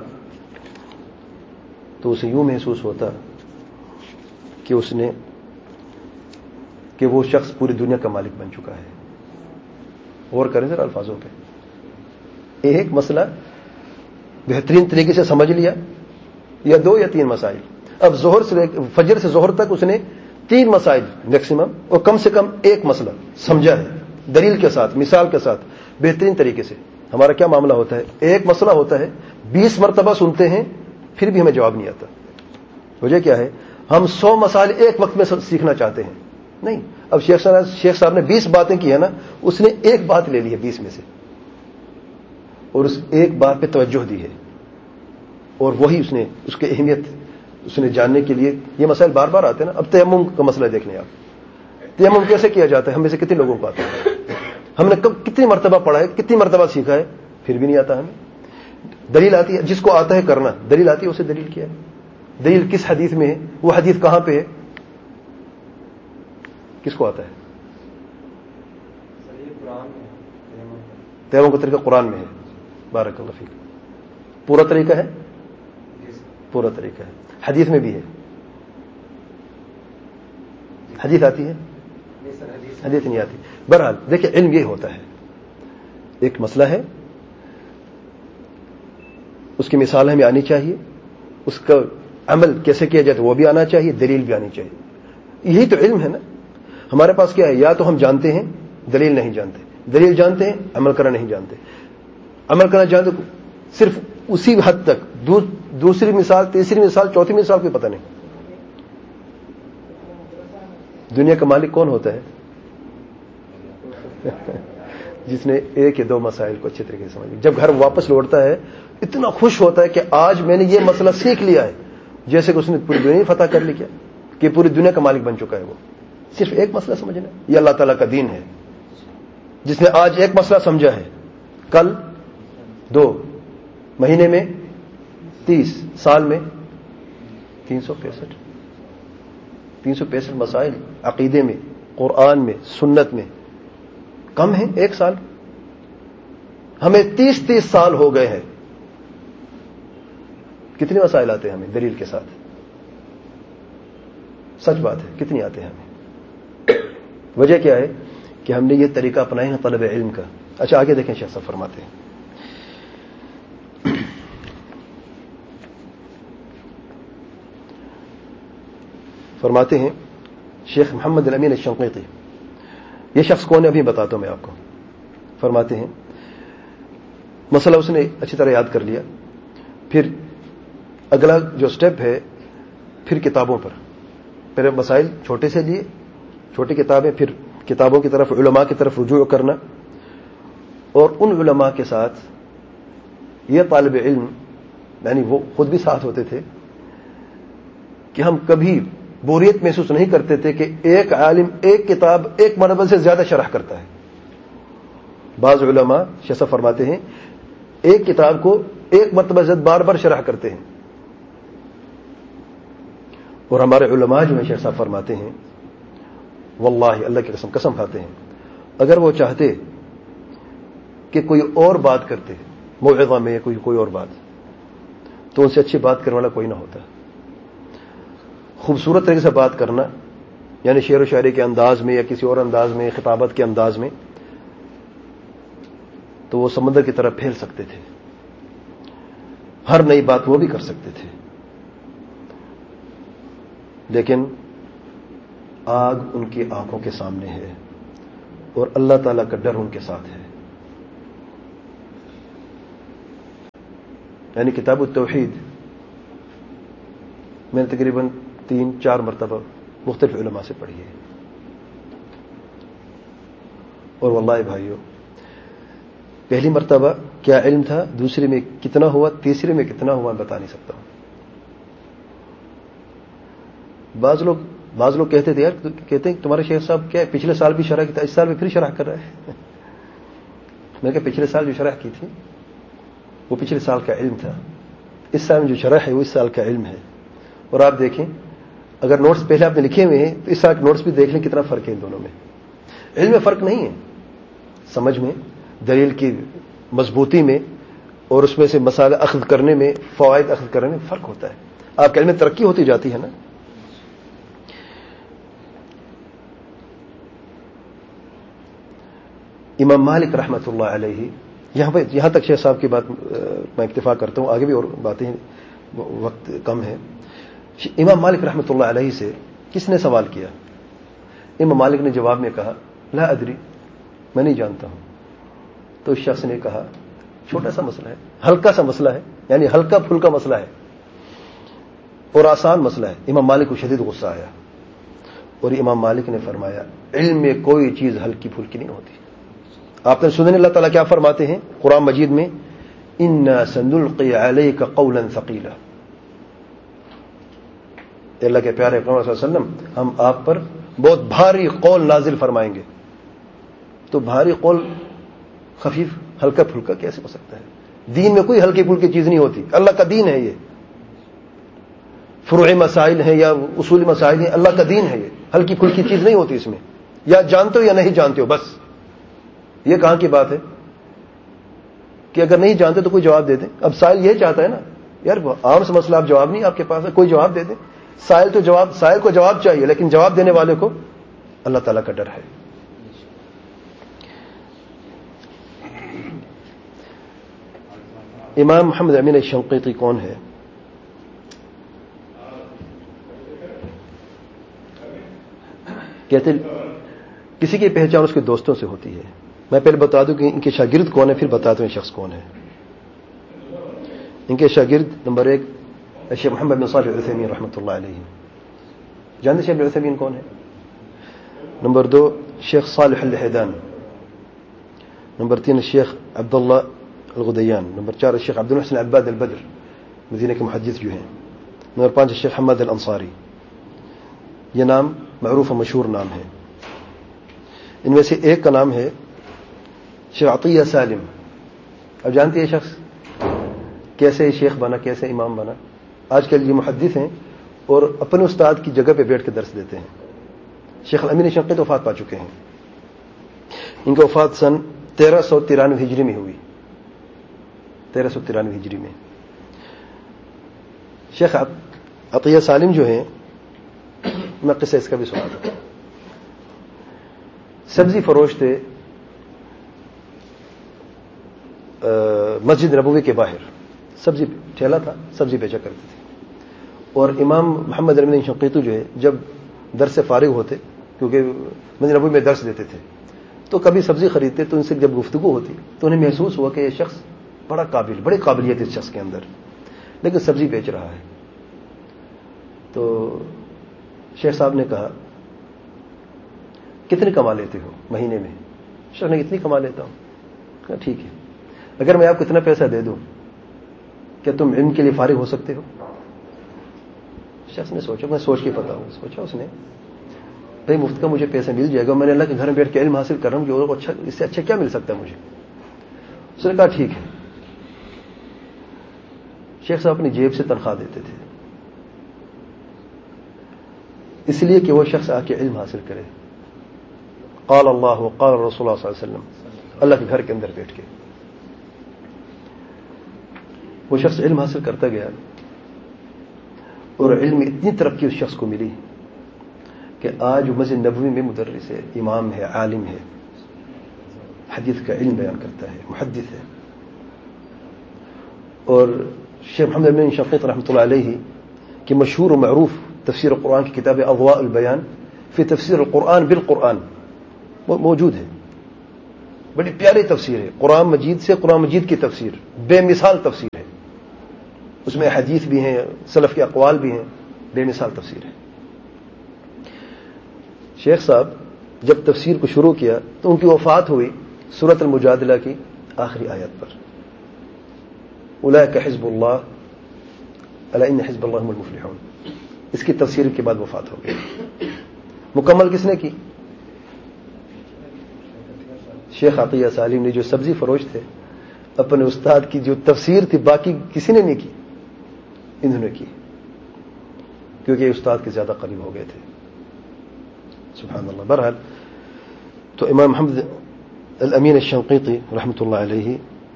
تو اسے یوں محسوس ہوتا کہ وہ شخص پوری دنیا کا مالک بن چکا ہے. غور کریں ذرا الفاظوں پہ. ایک مسئلہ بہترین طریقے سے سمجھ لیا، یا 2 یا 3 مسائل. اب فجر سے ظہر تک اس نے 3 مسائل میکسیمم، اور کم سے کم 1 مسئلہ سمجھا ہے دلیل کے ساتھ، مثال کے ساتھ، بہترین طریقے سے. ہمارا کیا معاملہ ہوتا ہے، ایک مسئلہ ہوتا ہے 20 مرتبہ سنتے ہیں پھر بھی ہمیں جواب نہیں آتا. وجہ کیا ہے، ہم 100 مسائل ایک وقت میں سیکھنا چاہتے ہیں. نہیں، اب شیخ صاحب نے 20 باتیں کی ہے نا، اس نے ایک بات لے لی ہے 20 میں سے، اور اس ایک بات پہ توجہ دی ہے، اور وہی اس کی اہمیت اس نے جاننے کے لیے. یہ مسائل بار بار آتے ہیں نا. اب تیمم کا مسئلہ دیکھ لیں آپ، تیمم کیسے کیا جاتا ہے، ہم میں سے کتنے لوگوں کو آتا ہے، ہم نے کتنی مرتبہ پڑھا ہے، کتنی مرتبہ سیکھا ہے، پھر بھی نہیں آتا ہمیں. دلیل آتی ہے، جس کو آتا ہے کرنا، دلیل آتی ہے اسے دلیل کیا ہے. دلیل کس حدیث میں ہے، وہ حدیث کہاں پہ ہے، کس کو آتا ہے. تیمم کا طریقہ قرآن میں ہے. بارک اللہ فیک. پورا طریقہ ہے، پورا طریقہ ہے. حدیث میں بھی ہے. حدیث آتی ہے، حدیث نہیں آتی. بہرحال دیکھیں، علم یہ ہوتا ہے، ایک مسئلہ ہے، اس کی مثال ہمیں آنی چاہیے، اس کا عمل کیسے کیا جاتا ہے وہ بھی آنا چاہیے، دلیل بھی آنی چاہیے. یہی تو علم ہے نا. ہمارے پاس کیا ہے، یا تو ہم جانتے ہیں دلیل نہیں جانتے، دلیل جانتے ہیں عمل کرنا نہیں جانتے، عمل کرنا جانتے صرف اسی حد تک، دوسری مثال، تیسری مثال، چوتھی مثال کوئی پتہ نہیں. دنیا کا مالک کون ہوتا ہے؟ جس نے 1 یا 2 مسائل کو اچھے طریقے سے سمجھ. جب گھر واپس لوٹتا ہے اتنا خوش ہوتا ہے کہ آج میں نے یہ مسئلہ سیکھ لیا ہے، جیسے کہ اس نے پوری دنیا فتح کر لی. کیا کہ پوری دنیا کا مالک بن چکا ہے. وہ صرف ایک مسئلہ سمجھنا، یہ اللہ تعالیٰ کا دین ہے. جس نے آج ایک مسئلہ سمجھا ہے، کل 2، مہینے میں 30، سال میں 365 مسائل عقیدے میں، قرآن میں، سنت میں. کم ہے 1 سال، ہمیں 30 سال ہو گئے ہیں. کتنے مسائل آتے ہیں ہمیں دلیل کے ساتھ؟ سچ بات ہے، کتنی آتے ہیں ہمیں؟ وجہ کیا ہے کہ ہم نے یہ طریقہ اپنایا ہے طلب علم کا. اچھا آگے دیکھیں، شیخ صاحب فرماتے ہیں، شیخ محمد الامین الشنقیطی. یہ شخص کون ہے ابھی بتاتا ہوں میں آپ کو. فرماتے ہیں مسئلہ اس نے اچھی طرح یاد کر لیا، پھر اگلا جو سٹیپ ہے، پھر کتابوں پر. پہلے مسائل چھوٹے سے لیے، چھوٹی کتابیں، پھر کتابوں کی طرف، علماء کی طرف رجوع کرنا، اور ان علماء کے ساتھ یہ طالب علم، یعنی وہ خود بھی ساتھ ہوتے تھے، کہ ہم کبھی بوریت محسوس نہیں کرتے تھے کہ ایک عالم ایک کتاب ایک مرتبہ سے زیادہ شرح کرتا ہے. بعض علماء شیخ فرماتے ہیں ایک کتاب کو ایک مرتبہ سے بار بار شرح کرتے ہیں، اور ہمارے علماء جو ہیں شیخ صاحب فرماتے ہیں واللہ، اللہ کی قسم کھاتے ہیں، اگر وہ چاہتے کہ کوئی اور بات کرتے موعظہ میں، کوئی اور بات، تو ان سے اچھی بات کرنے والا کوئی نہ ہوتا. خوبصورت طریقے سے بات کرنا، یعنی شعر و شاعری کے انداز میں یا کسی اور انداز میں، خطابت کے انداز میں، تو وہ سمندر کی طرح پھیل سکتے تھے. ہر نئی بات وہ بھی کر سکتے تھے، لیکن آگ ان کی آنکھوں کے سامنے ہے اور اللہ تعالیٰ کا ڈر ان کے ساتھ ہے. یعنی کتاب التوحید میں نے تقریباً 3-4 مرتبہ مختلف علماء سے پڑھی ہے. اور واللہ بھائیو، پہلی مرتبہ کیا علم تھا، دوسری میں کتنا ہوا، تیسری میں کتنا ہوا بتا نہیں سکتا ہوں. بعض لوگ کہتے تھے، یار کہتے ہیں تمہارے شیخ صاحب کیا پچھلے سال بھی شرح کی تھا، اس سال بھی پھر شرح کر رہا ہے. میں کہا پچھلے سال جو شرح کی تھی وہ پچھلے سال کا علم تھا، اس سال میں جو شرح ہے وہ اس سال کا علم ہے. اور آپ دیکھیں اگر نوٹس پہلے آپ نے لکھے ہوئے ہیں تو اس سال کے نوٹس بھی دیکھ لیں کتنا فرق ہے ان دونوں میں. علم میں فرق نہیں ہے، سمجھ میں، دلیل کی مضبوطی میں، اور اس میں سے مسائل اخذ کرنے میں، فوائد اخذ کرنے میں فرق ہوتا ہے. آپ کے علم میں ترقی ہوتی جاتی ہے نا. امام مالک رحمۃ اللہ علیہ، یہاں تک شیخ صاحب کی بات میں اکتفا کرتا ہوں، آگے بھی اور باتیں ہیں، وقت کم ہے. امام مالک رحمۃ اللہ علیہ سے کس نے سوال کیا؟ امام مالک نے جواب میں کہا لا ادری، میں نہیں جانتا ہوں. تو اس شخص نے کہا چھوٹا سا مسئلہ ہے، ہلکا سا مسئلہ ہے، یعنی ہلکا پھلکا مسئلہ ہے اور آسان مسئلہ ہے. امام مالک کو شدید غصہ آیا اور امام مالک نے فرمایا علم میں کوئی چیز ہلکی پھلکی نہیں ہوتی. آپ نے سنیں اللہ تعالیٰ کیا فرماتے ہیں قرآن مجید میں، اِنَّا سَنُلْقِي عَلَيْكَ قَوْلًا ثَقِيلًا. اللہ کے پیارے پیغمبر صلی اللہ علیہ وسلم، ہم آپ پر بہت بھاری قول نازل فرمائیں گے. تو بھاری قول خفیف ہلکا پھلکا کیسے ہو سکتا ہے؟ دین میں کوئی ہلکی پھلکی چیز نہیں ہوتی، اللہ کا دین ہے یہ. فروعی مسائل ہیں یا اصولی مسائل ہیں، اللہ کا دین ہے یہ، ہلکی پھلکی چیز نہیں ہوتی اس میں. یا جانتے ہو یا نہیں جانتے ہو، بس. یہ کہاں کی بات ہے کہ اگر نہیں جانتے تو کوئی جواب دے دیں. اب سائل یہ چاہتا ہے نا، یار عام سے مسئلہ آپ جواب نہیں آپ کے پاس ہے، کوئی جواب دے دیں. سائل کو جواب چاہیے، لیکن جواب دینے والے کو اللہ تعالیٰ کا ڈر ہے. امام محمد امین الشنقیطی کون ہے؟ کہتے کسی کی پہچان اس کے دوستوں سے ہوتی ہے. میں پہلے بتا دوں کہ ان کے شاگرد کون ہے، پھر بتاتا ہوں یہ شخص کون ہے. ان کے شاگرد نمبر 1 شیخ محمد بن صالح العثیمین رحمۃ اللہ علیہ. جانتے شیخ العثیمین کون ہے؟ نمبر 2 شیخ صالح الحیدان. نمبر 3 شیخ عبداللہ الغدیان. نمبر 4 شیخ عبد المحسن عباد البدر، مدینہ کے محدث جو ہیں. نمبر 5 شیخ حماد الانصاری. یہ نام معروف و مشہور نام ہے. ان میں سے ایک کا نام ہے شیخ عطیہ سالم. اب جانتے ہیں شخص کیسے شیخ بنا، کیسے امام بنا؟ آج کل یہ محدث ہیں اور اپنے استاد کی جگہ پہ بیٹھ کے درس دیتے ہیں. شیخ الامین الشنقیطی تو وفات پا چکے ہیں. ان کی وفات سن 1393 ہجری میں ہوئی. 1393 ہجری میں. شیخ عطیہ سالم جو ہیں، میں قصہ اس کا بھی سنا دوں. سبزی فروش تھے مسجد نبوی کے باہر. سبزی ٹھیلا تھا، سبزی بیچا کرتے تھے. اور امام محمد امین الشنقیطی جو ہے جب درس سے فارغ ہوتے، کیونکہ مسجد نبوی میں درس دیتے تھے، تو کبھی سبزی خریدتے تو ان سے جب گفتگو ہوتی تو انہیں محسوس ہوا کہ یہ شخص بڑا قابل، بڑی قابلیت اس شخص کے اندر، لیکن سبزی بیچ رہا ہے. تو شیخ صاحب نے کہا کتنے کما لیتے ہو مہینے میں؟ شیخ نے اتنی کما لیتا ہوں. کہا ٹھیک ہے، اگر میں آپ کو اتنا پیسہ دے دوں کیا تم علم کے لیے فارغ ہو سکتے ہو؟ شخص نے سوچا، میں سوچ کے پتا ہوں. سوچا اس نے، بھائی مفت کا مجھے پیسہ مل جائے گا، میں نے اللہ کے گھر میں بیٹھ کے علم حاصل کر رہا ہوں، جو اچھا اس سے اچھا کیا مل سکتا ہے مجھے؟ اس نے کہا ٹھیک ہے. شیخ صاحب اپنی جیب سے تنخواہ دیتے تھے اس لیے کہ وہ شخص آ کے علم حاصل کرے. قال اللہ وقال رسول اللہ صلی اللہ علیہ وسلم، اللہ کے گھر کے اندر بیٹھ کے وہ شخص علم حاصل کرتا گیا، اور علم میں اتنی ترقی اس شخص کو ملی کہ آج وہ مسجد نبوی میں مدرس ہے، امام ہے، عالم ہے، حدیث کا علم بیان کرتا ہے، محدث ہے. اور شیخ محمد امین الشنقیطی رحمۃ اللہ علیہ کی مشہور و معروف تفسیر قرآن کی کتاب اضواء البیان فی تفسیر القرآن بالقرآن موجود ہے. بڑی پیاری تفسیر ہے، قرآن مجید سے قرآن مجید کی تفسیر، بے مثال تفسیر ہے. اس میں حدیث بھی ہیں، سلف کے اقوال بھی ہیں، بے مثال تفسیر ہے۔ شیخ صاحب جب تفسیر کو شروع کیا تو ان کی وفات ہوئی سورۃ المجادلہ کی آخری آیت پر، اولئک حزب اللہ الا ان حزب اللہ هم المفلحون۔ اس کی تفسیر کے بعد وفات ہو گئی۔ مکمل کس نے کی؟ شیخ عطیہ سالم نے، جو سبزی فروش تھے، اپنے استاد کی جو تفسیر تھی باقی کسی نے نہیں کی، انہوں نے کی، کیونکہ یہ استاد کے زیادہ قریب ہو گئے تھے۔ سبحان اللہ۔ بہرحال تو امام محمد الامین الشنقیطی رحمۃ اللہ علیہ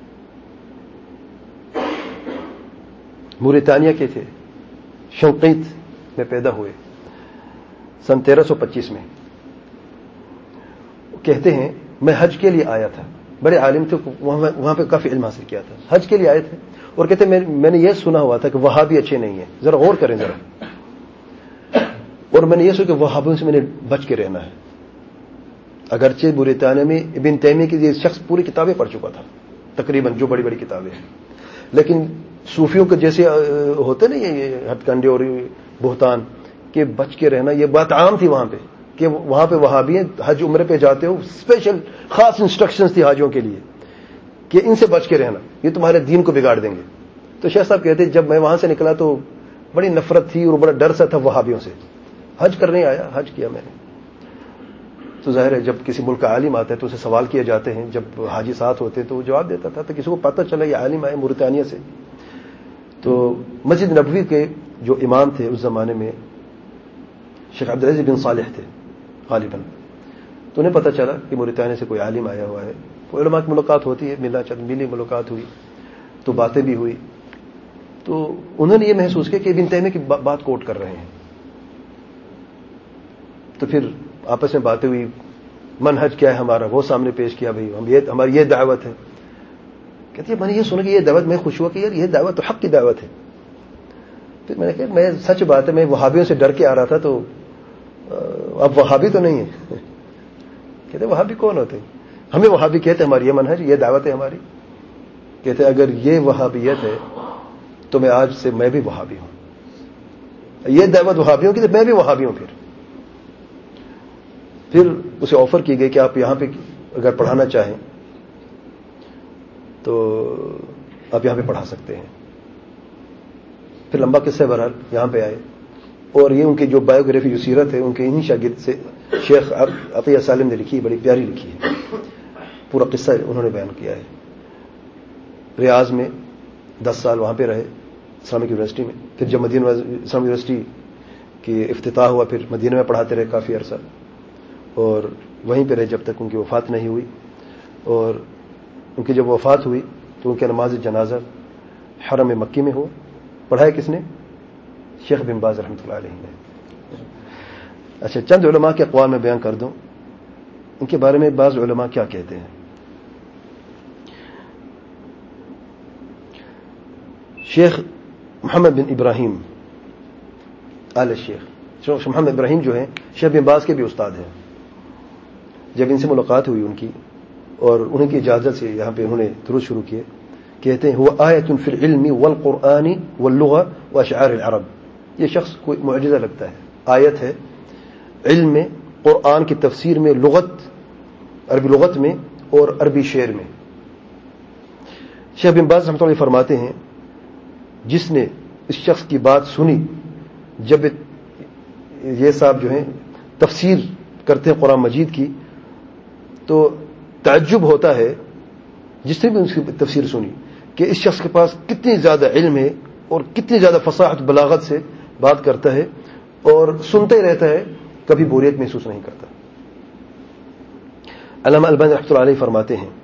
موریتانیہ کے تھے، شنقیط میں پیدا ہوئے سن 1325 میں۔ کہتے ہیں میں حج کے لیے آیا تھا، بڑے عالم تھے، وہاں پہ کافی علم حاصل کیا تھا، حج کے لیے آئے تھے، اور کہتے ہیں میں نے یہ سنا ہوا تھا کہ وہابی اچھے نہیں ہیں، ذرا غور کریں ذرا، اور میں نے یہ سنا کہ وہابیوں سے میں نے بچ کے رہنا ہے۔ اگرچہ موریتانیہ میں ابن تیمیہ کی یہ شخص پوری کتابیں پڑھ چکا تھا تقریباً، جو بڑی بڑی کتابیں ہیں، لیکن صوفیوں کے جیسے ہوتے نا یہ ہتھ کنڈے اور بہتان کہ بچ کے رہنا، یہ بات عام تھی وہاں پہ کہ وہاں پہ وہابی ہیں، حج عمرے پہ جاتے ہو، اسپیشل خاص انسٹرکشنز تھی حاجیوں کے لیے کہ ان سے بچ کے رہنا، یہ تمہارے دین کو بگاڑ دیں گے۔ تو شیخ صاحب کہتے ہیں جب میں وہاں سے نکلا تو بڑی نفرت تھی اور بڑا ڈر سا تھا وہابیوں سے۔ حج کرنے آیا، حج کیا میں نے، تو ظاہر ہے جب کسی ملک کا عالم آتا ہے تو اسے سوال کیے جاتے ہیں، جب حاجی ساتھ ہوتے تو وہ جواب دیتا تھا، تو کسی کو پتہ چلا یہ عالم آئے موریتانیہ سے۔ تو مسجد نبوی کے جو امام تھے اس زمانے میں شیخ عبدالعزیز بن صالح تھے غالباً، تو انہیں پتہ چلا کہ موریتانیہ سے کوئی عالم آیا ہوا ہے، تو علماء کی ملاقات ہوتی ہے، ملی ملاقات ہوئی تو باتیں بھی ہوئی، تو انہوں نے یہ محسوس کیا کہ ابن تیمیہ کی بات کوٹ کر رہے ہیں، تو پھر آپس میں باتیں ہوئی، منہج کیا ہے ہمارا وہ سامنے پیش کیا، بھائی ہماری یہ دعوت ہے۔ کہتی ہے میں نے یہ سنا کہ یہ دعوت، میں خوش ہوا کہ یار یہ دعوت تو حق کی دعوت ہے۔ پھر میں نے کہا میں سچ بات ہے، میں وہابیوں سے ڈر کے آ رہا تھا، تو اب وہابی تو نہیں ہے۔ کہتے وہابی کون ہوتے؟ ہمیں وہابی کہتے ہماری یہ منہج، یہ دعوت ہے ہماری۔ کہتے اگر یہ وہابیت ہے تو میں آج سے میں بھی وہابی ہوں، یہ دعوت وہابیوں کی تو میں بھی وہابی ہوں۔ پھر اسے آفر کی گئی کہ آپ یہاں پہ اگر پڑھانا چاہیں تو آپ یہاں پہ پڑھا سکتے ہیں۔ پھر لمبا قصہ بہرحال یہاں پہ آئے، اور یہ ان کی جو بایوگرافی جو سیرت ہے ان کے انہی شاگرد سے شیخ عطیہ سالم نے لکھی، بڑی پیاری لکھی ہے، پورا قصہ انہوں نے بیان کیا ہے۔ ریاض میں 10 سال وہاں پہ رہے اسلامک یونیورسٹی میں، پھر جب مدینہ اسلامک یونیورسٹی کی افتتاح ہوا پھر مدینہ میں پڑھاتے رہے کافی عرصہ، اور وہیں پہ رہے جب تک ان کی وفات نہیں ہوئی۔ اور ان کی جب وفات ہوئی تو ان کے نماز جنازہ حرم مکی میں ہوا۔ پڑھایا کس نے؟ شیخ بن باز رحمۃ اللہ علیہ نے۔ اچھا، چند علماء کے اقوال میں بیان کر دوں، ان کے بارے میں بعض علماء کیا کہتے ہیں۔ شیخ محمد بن ابراہیم آل شیخ محمد ابراہیم جو ہیں شیخ بن باز کے بھی استاد ہیں، جب ان سے ملاقات ہوئی ان کی اور انہیں کی اجازت سے یہاں پہ انہوں نے درود شروع کیے، کہتے ہیں هو آیۃ فی العلم والقرآن واللغة واشعار العرب، یہ شخص کوئی معجزہ لگتا ہے، آیت ہے علم میں، قرآن کی تفسیر میں، لغت عربی لغت میں اور عربی شعر میں۔ شیخ بن باز رحمۃ اللہ فرماتے ہیں جس نے اس شخص کی بات سنی، جب یہ صاحب جو ہیں تفسیر کرتے ہیں قرآن مجید کی، تو تعجب ہوتا ہے جس نے بھی اس کی تفسیر سنی کہ اس شخص کے پاس کتنی زیادہ علم ہے اور کتنی زیادہ فصاحت بلاغت سے بات کرتا ہے، اور سنتے رہتا ہے، کبھی بوریت محسوس نہیں کرتا۔ علامہ البانی رحمۃ اللہ علیہ فرماتے ہیں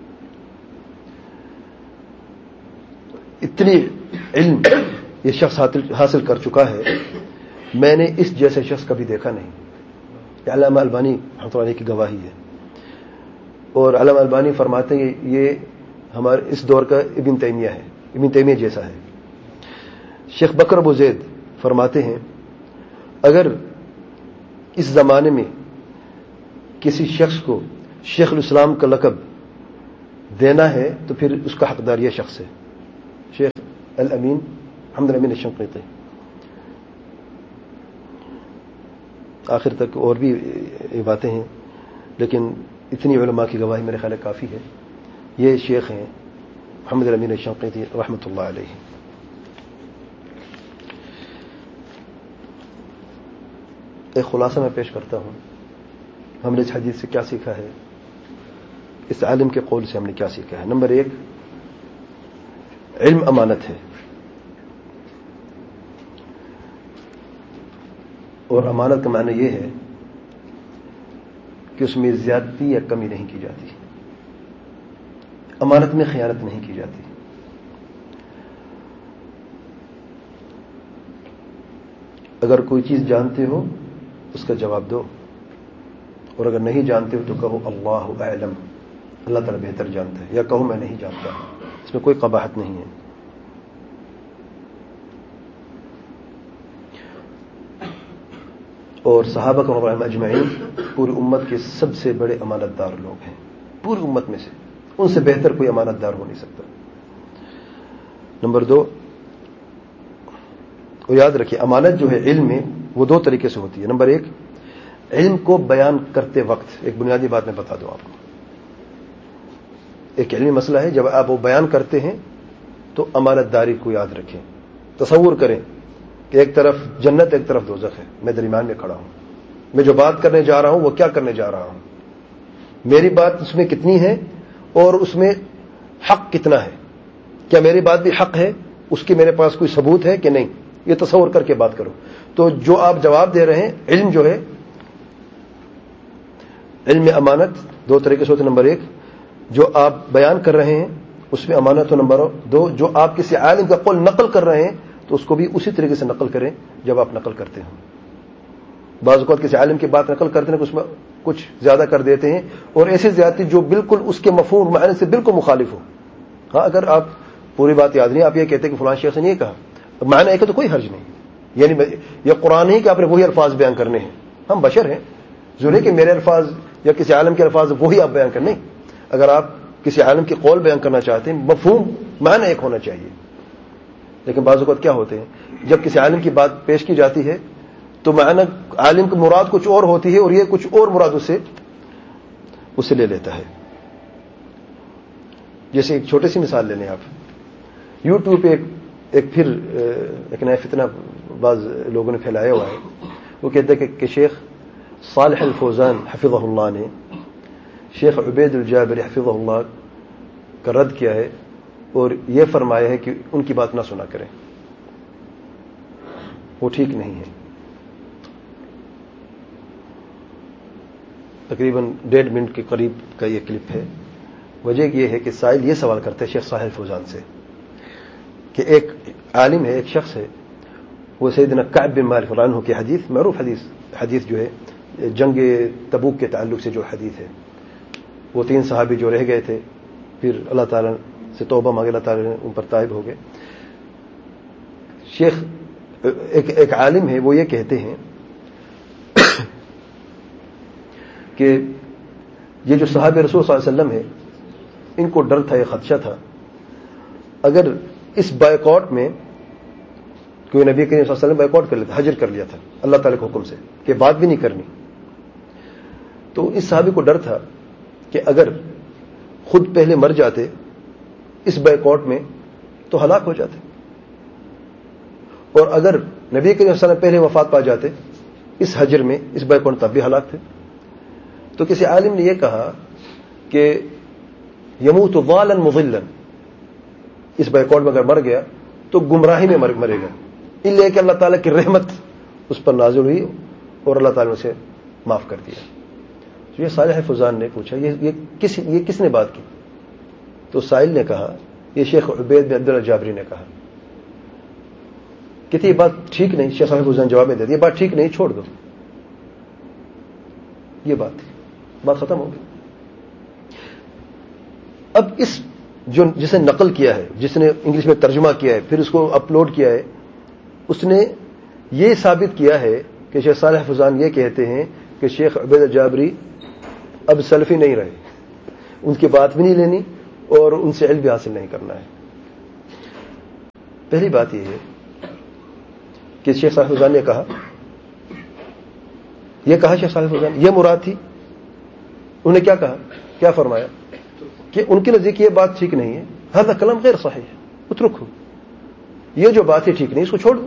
اتنی علم یہ شخص حاصل کر چکا ہے، میں نے اس جیسے شخص کبھی دیکھا نہیں۔ یہ علامہ البانی رحمۃ اللہ علیہ کی گواہی ہے، اور علامہ البانی فرماتے ہیں یہ ہمارے اس دور کا ابن تیمیہ ہے، ابن تیمیہ جیسا ہے۔ شیخ بکر ابو زید فرماتے ہیں اگر اس زمانے میں کسی شخص کو شیخ الاسلام کا لقب دینا ہے تو پھر اس کا حقدار یہ شخص ہے، شیخ الامین محمد الامین الشنقیطی. آخر تک اور بھی باتیں ہیں لیکن اتنی علماء کی گواہی میرے خیال کافی ہے. یہ شیخ ہیں محمد الامین الشنقیطی رحمۃ اللہ علیہ. ایک خلاصہ میں پیش کرتا ہوں. ہم نے اس حدیث سے کیا سیکھا ہے, اس عالم کے قول سے ہم نے کیا سیکھا ہے. نمبر 1, علم امانت ہے, اور امانت کا معنی یہ ہے کہ اس میں زیادتی یا کمی نہیں کی جاتی, امانت میں خیانت نہیں کی جاتی. اگر کوئی چیز جانتے ہو اس کا جواب دو, اور اگر نہیں جانتے ہو تو کہو اللہ اعلم, اللہ تعالیٰ بہتر جانتا ہے, یا کہو میں نہیں جانتا. اس میں کوئی قباحت نہیں ہے. اور صحابہ کرام علیہم اجمعین پوری امت کے سب سے بڑے امانت دار لوگ ہیں, پوری امت میں سے ان سے بہتر کوئی امانت دار ہو نہیں سکتا. نمبر 2, اور یاد رکھیے امانت جو ہے علم میں وہ 2 طریقے سے ہوتی ہے. نمبر 1, علم کو بیان کرتے وقت, ایک بنیادی بات میں بتا دوں آپ کو, ایک علمی مسئلہ ہے, جب آپ وہ بیان کرتے ہیں تو امانت داری کو یاد رکھیں. تصور کریں کہ ایک طرف جنت ایک طرف دوزخ ہے, میں درمیان میں کھڑا ہوں, میں جو بات کرنے جا رہا ہوں وہ کیا کرنے جا رہا ہوں, میری بات اس میں کتنی ہے اور اس میں حق کتنا ہے, کیا میری بات بھی حق ہے, اس کی میرے پاس کوئی ثبوت ہے کہ نہیں, یہ تصور کر کے بات کرو. تو جو آپ جواب دے رہے ہیں علم جو ہے, علم امانت 2 طریقے سے ہوتے. نمبر 1, جو آپ بیان کر رہے ہیں اس میں امانت ہو. نمبر 2, جو آپ کسی عالم کا قول نقل کر رہے ہیں تو اس کو بھی اسی طریقے سے نقل کریں جب آپ نقل کرتے ہیں. بعض اوقات کسی عالم کی بات نقل کرتے ہیں کہ اس میں کچھ زیادہ کر دیتے ہیں, اور ایسی زیادتی جو بالکل اس کے مفہوم معنی سے بالکل مخالف ہو. ہاں, اگر آپ پوری بات یاد نہیں, آپ یہ کہتے ہیں کہ فلاں شیخ نے یہ کہا, معنی ایک تو کوئی حرج نہیں, یعنی یہ قرآن نہیں کہ آپ نے وہی الفاظ بیان کرنے ہیں. ہم بشر ہیں, ضروری کہ میرے الفاظ یا کسی عالم کے الفاظ وہی آپ بیان کریں. اگر آپ کسی عالم کی قول بیان کرنا چاہتے ہیں مفہوم معنی ایک ہونا چاہیے. لیکن بعض اوقات کیا ہوتے ہیں, جب کسی عالم کی بات پیش کی جاتی ہے تو معنی عالم کی مراد کچھ اور ہوتی ہے اور یہ کچھ اور مراد اسے لے لیتا ہے. جیسے ایک چھوٹی سی مثال لے لیں آپ, یوٹیوب پہ ایک نیا فتنہ بعض لوگوں نے پھیلایا ہوا ہے. وہ کہتے ہیں کہ شیخ صالح الفوزان حفظہ اللہ نے شیخ عبید الجابری حفظہ اللہ کا رد کیا ہے اور یہ فرمایا ہے کہ ان کی بات نہ سنا کریں, وہ ٹھیک نہیں ہے. تقریباً 1.5 منٹ کے قریب کا یہ کلپ ہے. وجہ یہ ہے کہ سائل یہ سوال کرتے ہیں شیخ صالح الفوزان سے کہ ایک عالم ہے, ایک شخص ہے, وہ سیدنا کعب بن مالک رضی اللہ عنہ کی حدیث, معروف حدیث جو ہے جنگ تبوک کے تعلق سے جو حدیث ہے, وہ 3 صحابی جو رہ گئے تھے پھر اللہ تعالیٰ سے توبہ مانگے, اللہ تعالیٰ نے ان پر تائب ہو گئے. شیخ ایک عالم ہے, وہ یہ کہتے ہیں کہ یہ جو صحابہ رسول صلی اللہ علیہ وسلم ہے ان کو ڈر تھا, یہ خدشہ تھا, اگر اس بائیکاٹ میں کوئی نبی کریم صلی اللہ علیہ وسلم بائیکاٹ کر لیتا, حجر کر لیا تھا اللہ تعالیٰ کے حکم سے کہ بات بھی نہیں کرنی, تو اس صحابی کو ڈر تھا کہ اگر خود پہلے مر جاتے اس بائیکاٹ میں تو ہلاک ہو جاتے, اور اگر نبی کریم صلی اللہ علیہ وسلم پہلے وفات پا جاتے اس حجر میں, اس بائیکاٹ تب بھی ہلاک تھے. تو کسی عالم نے یہ کہا کہ یموت ضالا مضلا, اس بائیکاٹ میں اگر مر گیا تو گمراہی میں مرے گا, اس لیے کہ اللہ تعالیٰ کی رحمت اس پر نازل ہوئی اور اللہ تعالیٰ نے اسے معاف کر دیا. تو یہ صالح فوزان نے پوچھا یہ کس نے بات کی, تو سائل نے کہا یہ شیخ عبید بن عبداللہ جابری نے کہا. کہتے یہ بات ٹھیک نہیں. شیخ صالح فوزان جواب میں دے دیا یہ بات ٹھیک نہیں, چھوڑ دو, یہ بات ختم ہو گئی. اب جس نے نقل کیا ہے, جس نے انگلش میں ترجمہ کیا ہے پھر اس کو اپلوڈ کیا ہے, اس نے یہ ثابت کیا ہے کہ شیخ صالح فوزان یہ کہتے ہیں کہ شیخ عبید الجابری اب سلفی نہیں رہے, ان کی بات بھی نہیں لینی اور ان سے علم بھی حاصل نہیں کرنا ہے. پہلی بات یہ ہے کہ شیخ صالح فوزان نے کہا، یہ کہا شیخ صالح فوزان، یہ مراد تھی. انہوں نے کیا کہا، کیا فرمایا کہ ان کے نزدیک یہ بات ٹھیک نہیں ہے، هذا کلام غیر صحیح، اترکو، یہ جو بات ہے ٹھیک نہیں، اس کو چھوڑ دو.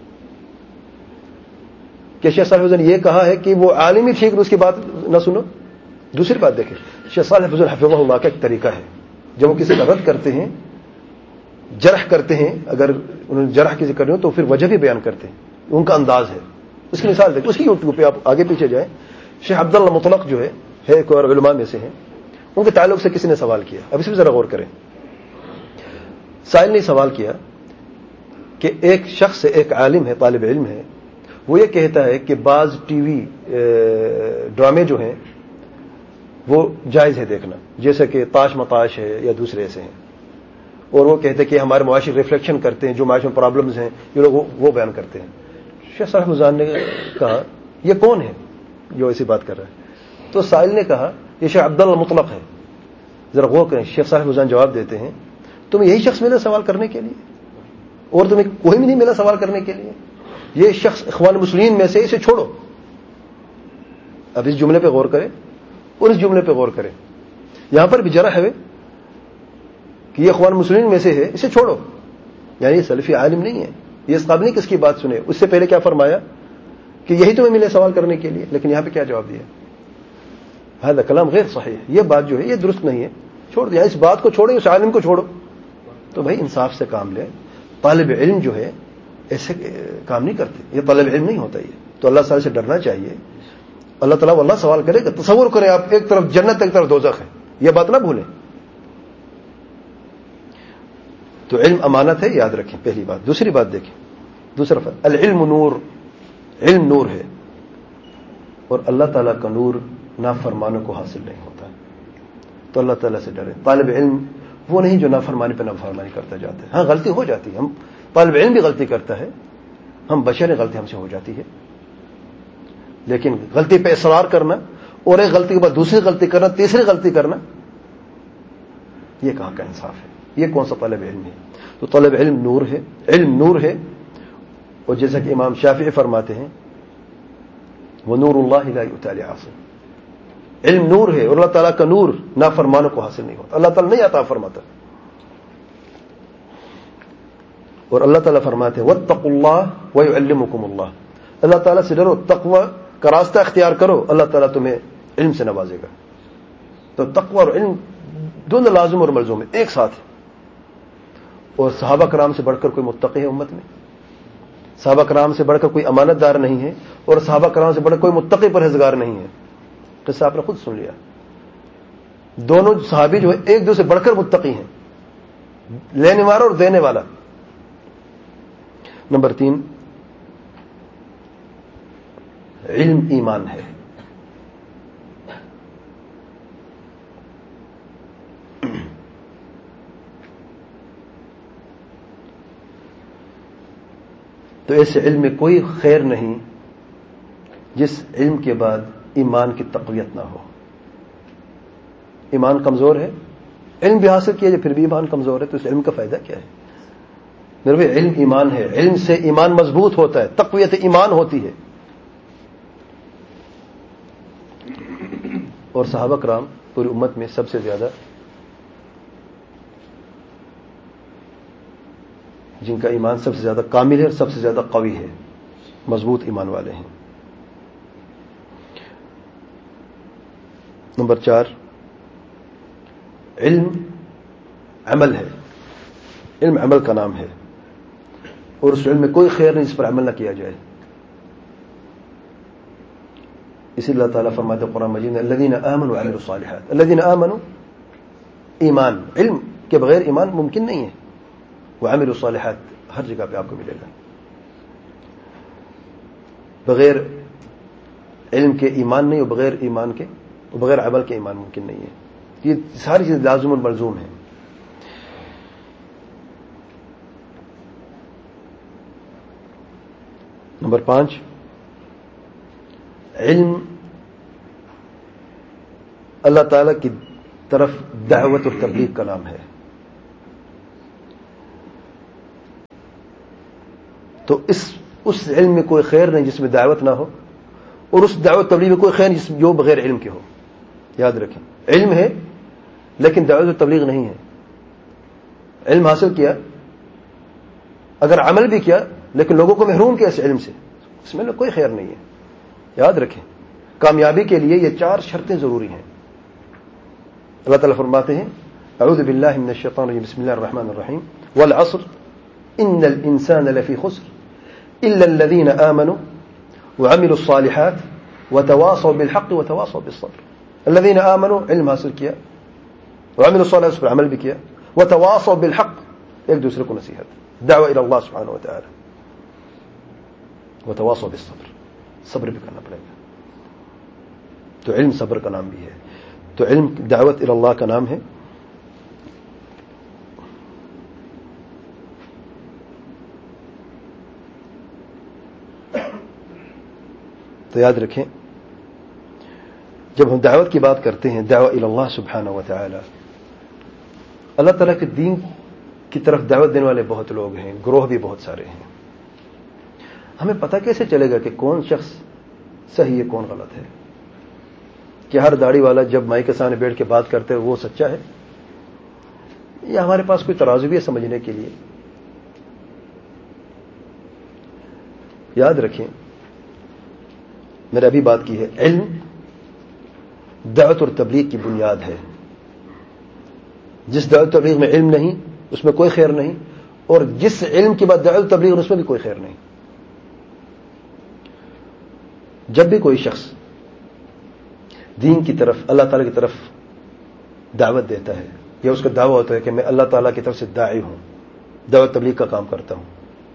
کہ شیخ صالح فوزان یہ کہا ہے کہ وہ عالم ہی ٹھیک ہے، اس کی بات نہ سنو. دوسری بات دیکھیں، شیخ صالح فوزان حفظہ اللہ کا ایک طریقہ ہے، جب وہ کسی کا رد کرتے ہیں، جرح کرتے ہیں، اگر انہوں نے جرح کی ذکر نہیں ہو تو پھر وجہ بھی بیان کرتے ہیں، ان کا انداز ہے. اس کی مثال دیکھیں، اس کی یوٹیوب پہ آپ آگے پیچھے جائیں. شیخ عبداللہ مطلق جو ہے ایک اور علماء میں سے ہیں، ان کے تعلق سے کسی نے سوال کیا. اب اس پہ ذرا غور کریں. سائل نے سوال کیا کہ ایک شخص ایک عالم ہے، طالب علم ہے، وہ یہ کہتا ہے کہ بعض ٹی وی ڈرامے جو ہیں وہ جائز ہے دیکھنا، جیسے کہ تاش متاش ہے یا دوسرے ایسے ہیں، اور وہ کہتے ہیں کہ ہمارے معاشرے ریفلیکشن کرتے ہیں، جو معاشرے میں پرابلمز ہیں یہ لوگ وہ بیان کرتے ہیں. شیخ صالح فوزان نے کہا یہ کون ہے جو ایسی بات کر رہا ہے؟ تو سائل نے کہا یہ شیخ عبداللہ مطلق ہے. ذرا غور کریں، شیخ صالح فوزان جواب دیتے ہیں تمہیں یہی شخص ملا سوال کرنے کے لیے، اور تمہیں کوئی بھی نہیں ملا سوال کرنے کے لیے. یہ شخص اخوان مسلمین میں سے، اسے چھوڑو. اب اس جملے پہ غور کریں اور اس جملے پہ غور کریں. یہاں پر بھی جرح ہے کہ یہ اخوان مسلمین میں سے ہے، اسے چھوڑو. یعنی یہ سلفی عالم نہیں ہے، یہ اس قابل نہیں کس کی بات سنے. اس سے پہلے کیا فرمایا کہ یہی تمہیں ملے سوال کرنے کے لیے، لیکن یہاں پہ کیا جواب دیا، هذا کلام غیر صحیح، یہ بات جو ہے یہ درست نہیں ہے، چھوڑ دیا. اس بات کو چھوڑیں، اس عالم کو چھوڑو. تو بھائی انصاف سے کام لیں. طالب علم جو ہے ایسے کام نہیں کرتے، یہ طالب علم نہیں ہوتا. یہ تو اللہ تعالی سے ڈرنا چاہیے. اللہ تعالیٰ واللہ سوال کرے گا. تصور کریں آپ، ایک طرف جنت ایک طرف دوزخ ہے، یہ بات نہ بھولیں. تو علم امانت ہے، یاد رکھیں، پہلی بات. دوسری بات دیکھیں، دوسرا فرق، العلم نور، علم نور ہے، اور اللہ تعالیٰ کا نور نافرمانوں کو حاصل نہیں ہوتا. تو اللہ تعالیٰ سے ڈریں. طالب علم وہ نہیں جو نافرمانی پہ نافرمانی کرتا جاتا ہے. ہاں غلطی ہو جاتی ہے، ہم طالب علم بھی غلطی کرتا ہے، ہم بشر، غلطی ہم سے ہو جاتی ہے، لیکن غلطی پہ اصرار کرنا اور ایک غلطی کے بعد دوسری غلطی کرنا، تیسری غلطی کرنا، یہ کہاں کا انصاف ہے؟ یہ کون سا طالب علم ہے؟ تو طالب علم نور ہے، علم نور ہے. اور جیسا کہ امام شافعی فرماتے ہیں وَنُورُ اللَّهِ لَا يُؤْتَىٰ لِعَاصٍ، علم نور ہے اور اللہ تعالیٰ کا نور نافرمانوں کو حاصل نہیں ہوتا. اللہ تعالیٰ نہیں عطا فرماتا. اور اللہ تعالیٰ فرماتے ہیں وَاتَّقُوا اللَّهَ وَيُعَلِّمُكُمُ اللَّهُ، اللہ تعالیٰ سے ڈرو، تقوی کا راستہ اختیار کرو، اللہ تعالیٰ تمہیں علم سے نوازے گا. تو تقوی اور علم دونوں لازم اور ملزوم ہے، ایک ساتھ. اور صحابہ کرام سے بڑھ کر کوئی متقی ہے امت میں؟ صحابہ کرام سے بڑھ کر کوئی امانت دار نہیں ہے، اور صحابہ کرام سے بڑھ کر کوئی متقی پرہیزگار نہیں ہے. قصہ آپ نے خود سن لیا. دونوں صحابی جو ہے ایک دوسرے سے بڑھ کر متقی ہیں، لینے والا اور دینے والا. نمبر 3، علم ایمان ہے. تو ایسے علم میں کوئی خیر نہیں جس علم کے بعد ایمان کی تقویت نہ ہو. ایمان کمزور ہے، علم بھی حاصل کیا جائے پھر بھی ایمان کمزور ہے، تو اس علم کا فائدہ کیا ہے؟ میرے بھائی علم ایمان ہے، علم سے ایمان مضبوط ہوتا ہے، تقویت ایمان ہوتی ہے. اور صحابہ کرام پوری امت میں سب سے زیادہ جن کا ایمان سب سے زیادہ کامل ہے اور سب سے زیادہ قوی ہے، مضبوط ایمان والے ہیں. نمبر 4، علم عمل ہے. علم عمل کا نام ہے، اور اس علم میں کوئی خیر نہیں جس پر عمل نہ کیا جائے. اسی اللہ تعالیٰ فرماتے ہیں قرآن مجید میں الذین آمنوا وعملوا الصالحات. الذین آمنوا، ایمان، علم کے بغیر ایمان ممکن نہیں ہے. وعملوا الصالحات ہر جگہ پہ آپ کو ملے گا. بغیر علم کے ایمان نہیں، اور بغیر ایمان کے، بغیر عمل کے ایمان ممکن نہیں ہے. یہ ساری چیزیں لازم اور ملزوم ہیں. نمبر 5، علم اللہ تعالی کی طرف دعوت اور تبلیغ کا نام ہے. تو اس اس علم میں کوئی خیر نہیں جس میں دعوت نہ ہو، اور اس دعوت تبلیغ میں کوئی خیر نہیں جو بغیر علم کے ہو. یاد رکھیں، علم ہے لیکن دعوت و تبلیغ نہیں ہے. علم حاصل کیا، اگر عمل بھی کیا لیکن لوگوں کو محروم کیا اس علم سے، اس میں کوئی خیر نہیں ہے. یاد رکھیں، کامیابی کے لیے یہ 4 شرطیں ضروری ہیں. اللہ تعالیٰ فرماتے ہیں اعوذ باللہ من الشیطان الرجیم بسم اللہ الرحمن الرحیم والعصر ان الانسان لفی خسر الا الذین آمنوا وعملوا الصالحات وتواصوا بالحق وتواصوا بالصبر. الذین آمنوا علم حاصل کیا، وعملوا الصالحات اس پر عمل بھی کیا، وتواصوا بالحق ایک دوسرے کو نصیحت، دعوة الى اللہ سبحانہ وتعالی، وتواصوا بالصبر صبر بھی کرنا پڑے گا. تو علم صبر کا نام بھی ہے. تو علم دعوت الی اللہ کا نام ہے. تو یاد رکھیں جب ہم دعوت کی بات کرتے ہیں دعوت الی اللہ سبحانہ وتعالی، اللہ تعالیٰ کے دین کی طرف دعوت دینے والے بہت لوگ ہیں، گروہ بھی بہت سارے ہیں. ہمیں پتہ کیسے چلے گا کہ کون شخص صحیح ہے کون غلط ہے؟ کہ ہر داڑھی والا جب مائی کے سامنے بیٹھ کے بات کرتے ہیں وہ سچا ہے، یا ہمارے پاس کوئی ترازو بھی ہے سمجھنے کے لیے؟ یاد رکھیں میں نے ابھی بات کی ہے، علم دعوت اور تبلیغ کی بنیاد ہے. جس دعوت تبلیغ میں علم نہیں اس میں کوئی خیر نہیں، اور جس علم کے بعد دعوت تبلیغ اس میں بھی کوئی خیر نہیں. جب بھی کوئی شخص دین کی طرف اللہ تعالیٰ کی طرف دعوت دیتا ہے، یا اس کا دعویٰ ہوتا ہے کہ میں اللہ تعالیٰ کی طرف سے داعی ہوں، دعوت تبلیغ کا کام کرتا ہوں،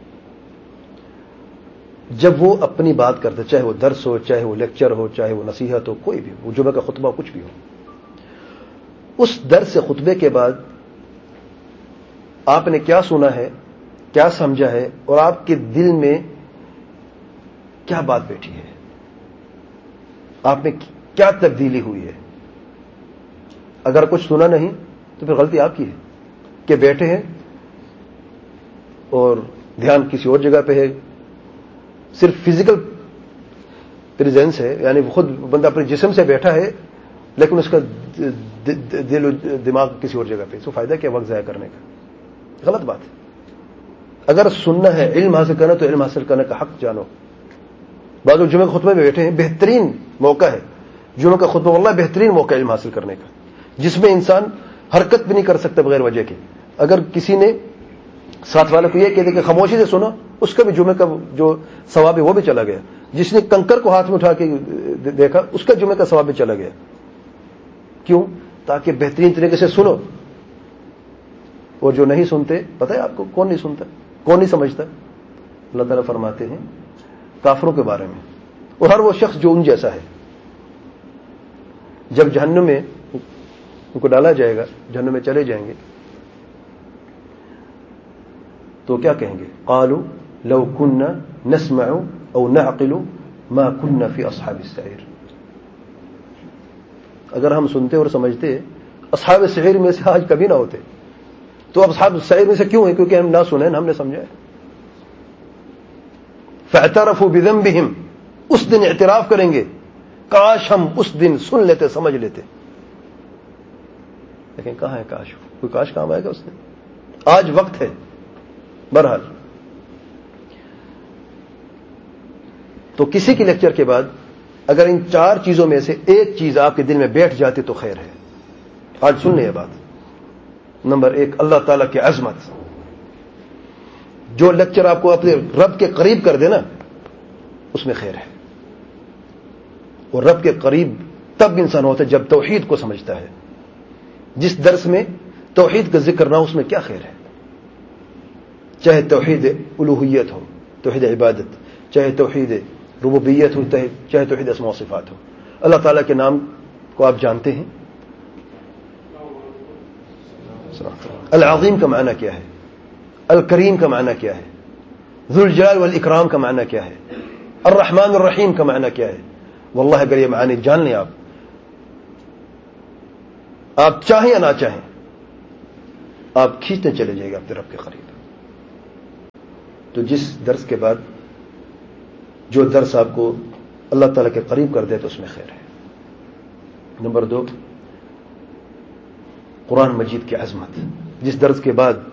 جب وہ اپنی بات کرتا ہے، چاہے وہ درس ہو، چاہے وہ لیکچر ہو، چاہے وہ نصیحت ہو، کوئی بھی وہ جمعہ کا خطبہ کچھ بھی ہو، اس درس سے خطبے کے بعد آپ نے کیا سنا ہے، کیا سمجھا ہے، اور آپ کے دل میں کیا بات بیٹھی ہے، آپ میں کیا تبدیلی ہوئی ہے. اگر کچھ سنا نہیں تو پھر غلطی آپ کی ہے کہ بیٹھے ہیں اور دھیان کسی اور جگہ پہ ہے، صرف فزیکل پریزنس ہے، یعنی خود بندہ اپنے جسم سے بیٹھا ہے لیکن اس کا دل و دماغ کسی اور جگہ پہ. اس کو فائدہ کیا وقت ضائع کرنے کا؟ غلط بات ہے. اگر سننا ہے، علم حاصل کرنا تو علم حاصل کرنے کا حق جانو. بعض لوگ جمعہ کے خطبے میں بیٹھے ہیں، بہترین موقع ہے جمعہ کا خطبہ، واللہ بہترین موقع علم حاصل کرنے کا، جس میں انسان حرکت بھی نہیں کر سکتا بغیر وجہ کے. اگر کسی نے ساتھ والے کو یہ کہہ دے کہ خاموشی سے سنو، اس کا بھی جمعہ کا جو ثواب ہے وہ بھی چلا گیا. جس نے کنکر کو ہاتھ میں اٹھا کے دیکھا اس کا جمعہ کا ثواب بھی چلا گیا. کیوں؟ تاکہ بہترین طریقے سے سنو. اور جو نہیں سنتے، پتہ ہے آپ کو کون نہیں سنتا، کون نہیں سمجھتا؟ اللہ تعالیٰ فرماتے ہیں کافروں کے بارے میں، اور ہر وہ شخص جو ان جیسا ہے، جب جہنم میں ان کو ڈالا جائے گا، جہنم میں چلے جائیں گے تو کیا کہیں گے؟ قالوا لو كنا نسمع او نعقل ما كنا في اصحاب السعير. اگر ہم سنتے اور سمجھتے اصحاب السعیر میں سے آج کبھی نہ ہوتے. تو اب اصحاب السعیر میں سے کیوں ہیں؟ کیونکہ ہم نہ سنے ہم نے سمجھا ہے. فاعترفوا بذنبهم، اس دن اعتراف کریں گے کاش ہم اس دن سن لیتے سمجھ لیتے. لیکن کہاں ہے کاش؟ کوئی کاش کام آئے گا اس دن؟ آج وقت ہے. بہرحال تو کسی کی لیکچر کے بعد اگر ان 4 چیزوں میں سے ایک چیز آپ کے دل میں بیٹھ جاتی تو خیر ہے. آج سن لیں یہ بات. نمبر 1 اللہ تعالیٰ کی عظمت. جو لیکچر آپ کو اپنے رب کے قریب کر دے نا اس میں خیر ہے. اور رب کے قریب تب انسان ہوتا ہے جب توحید کو سمجھتا ہے. جس درس میں توحید کا ذکر نہ ہو اس میں کیا خیر ہے؟ چاہے توحید الوہیت ہو، توحید عبادت، چاہے توحید ربوبیت ہو، چاہے توحید اسماء و صفات ہو. اللہ تعالیٰ کے نام کو آپ جانتے ہیں؟ العظیم کا معنی کیا ہے؟ الکریم کا معنی کیا ہے؟ ذو الجلال والاکرام کا معنی کیا ہے؟ الرحمن الرحیم کا معنی کیا ہے؟ واللہ اگر یہ معنی جان لیں آپ چاہیں یا نہ چاہیں آپ کھینچنے چلے جائے گا اپنے رب کے قریب. تو جس درس کے بعد جو درس آپ کو اللہ تعالیٰ کے قریب کر دے تو اس میں خیر ہے۔ نمبر 2، قرآن مجید کی عظمت۔ جس درس کے بعد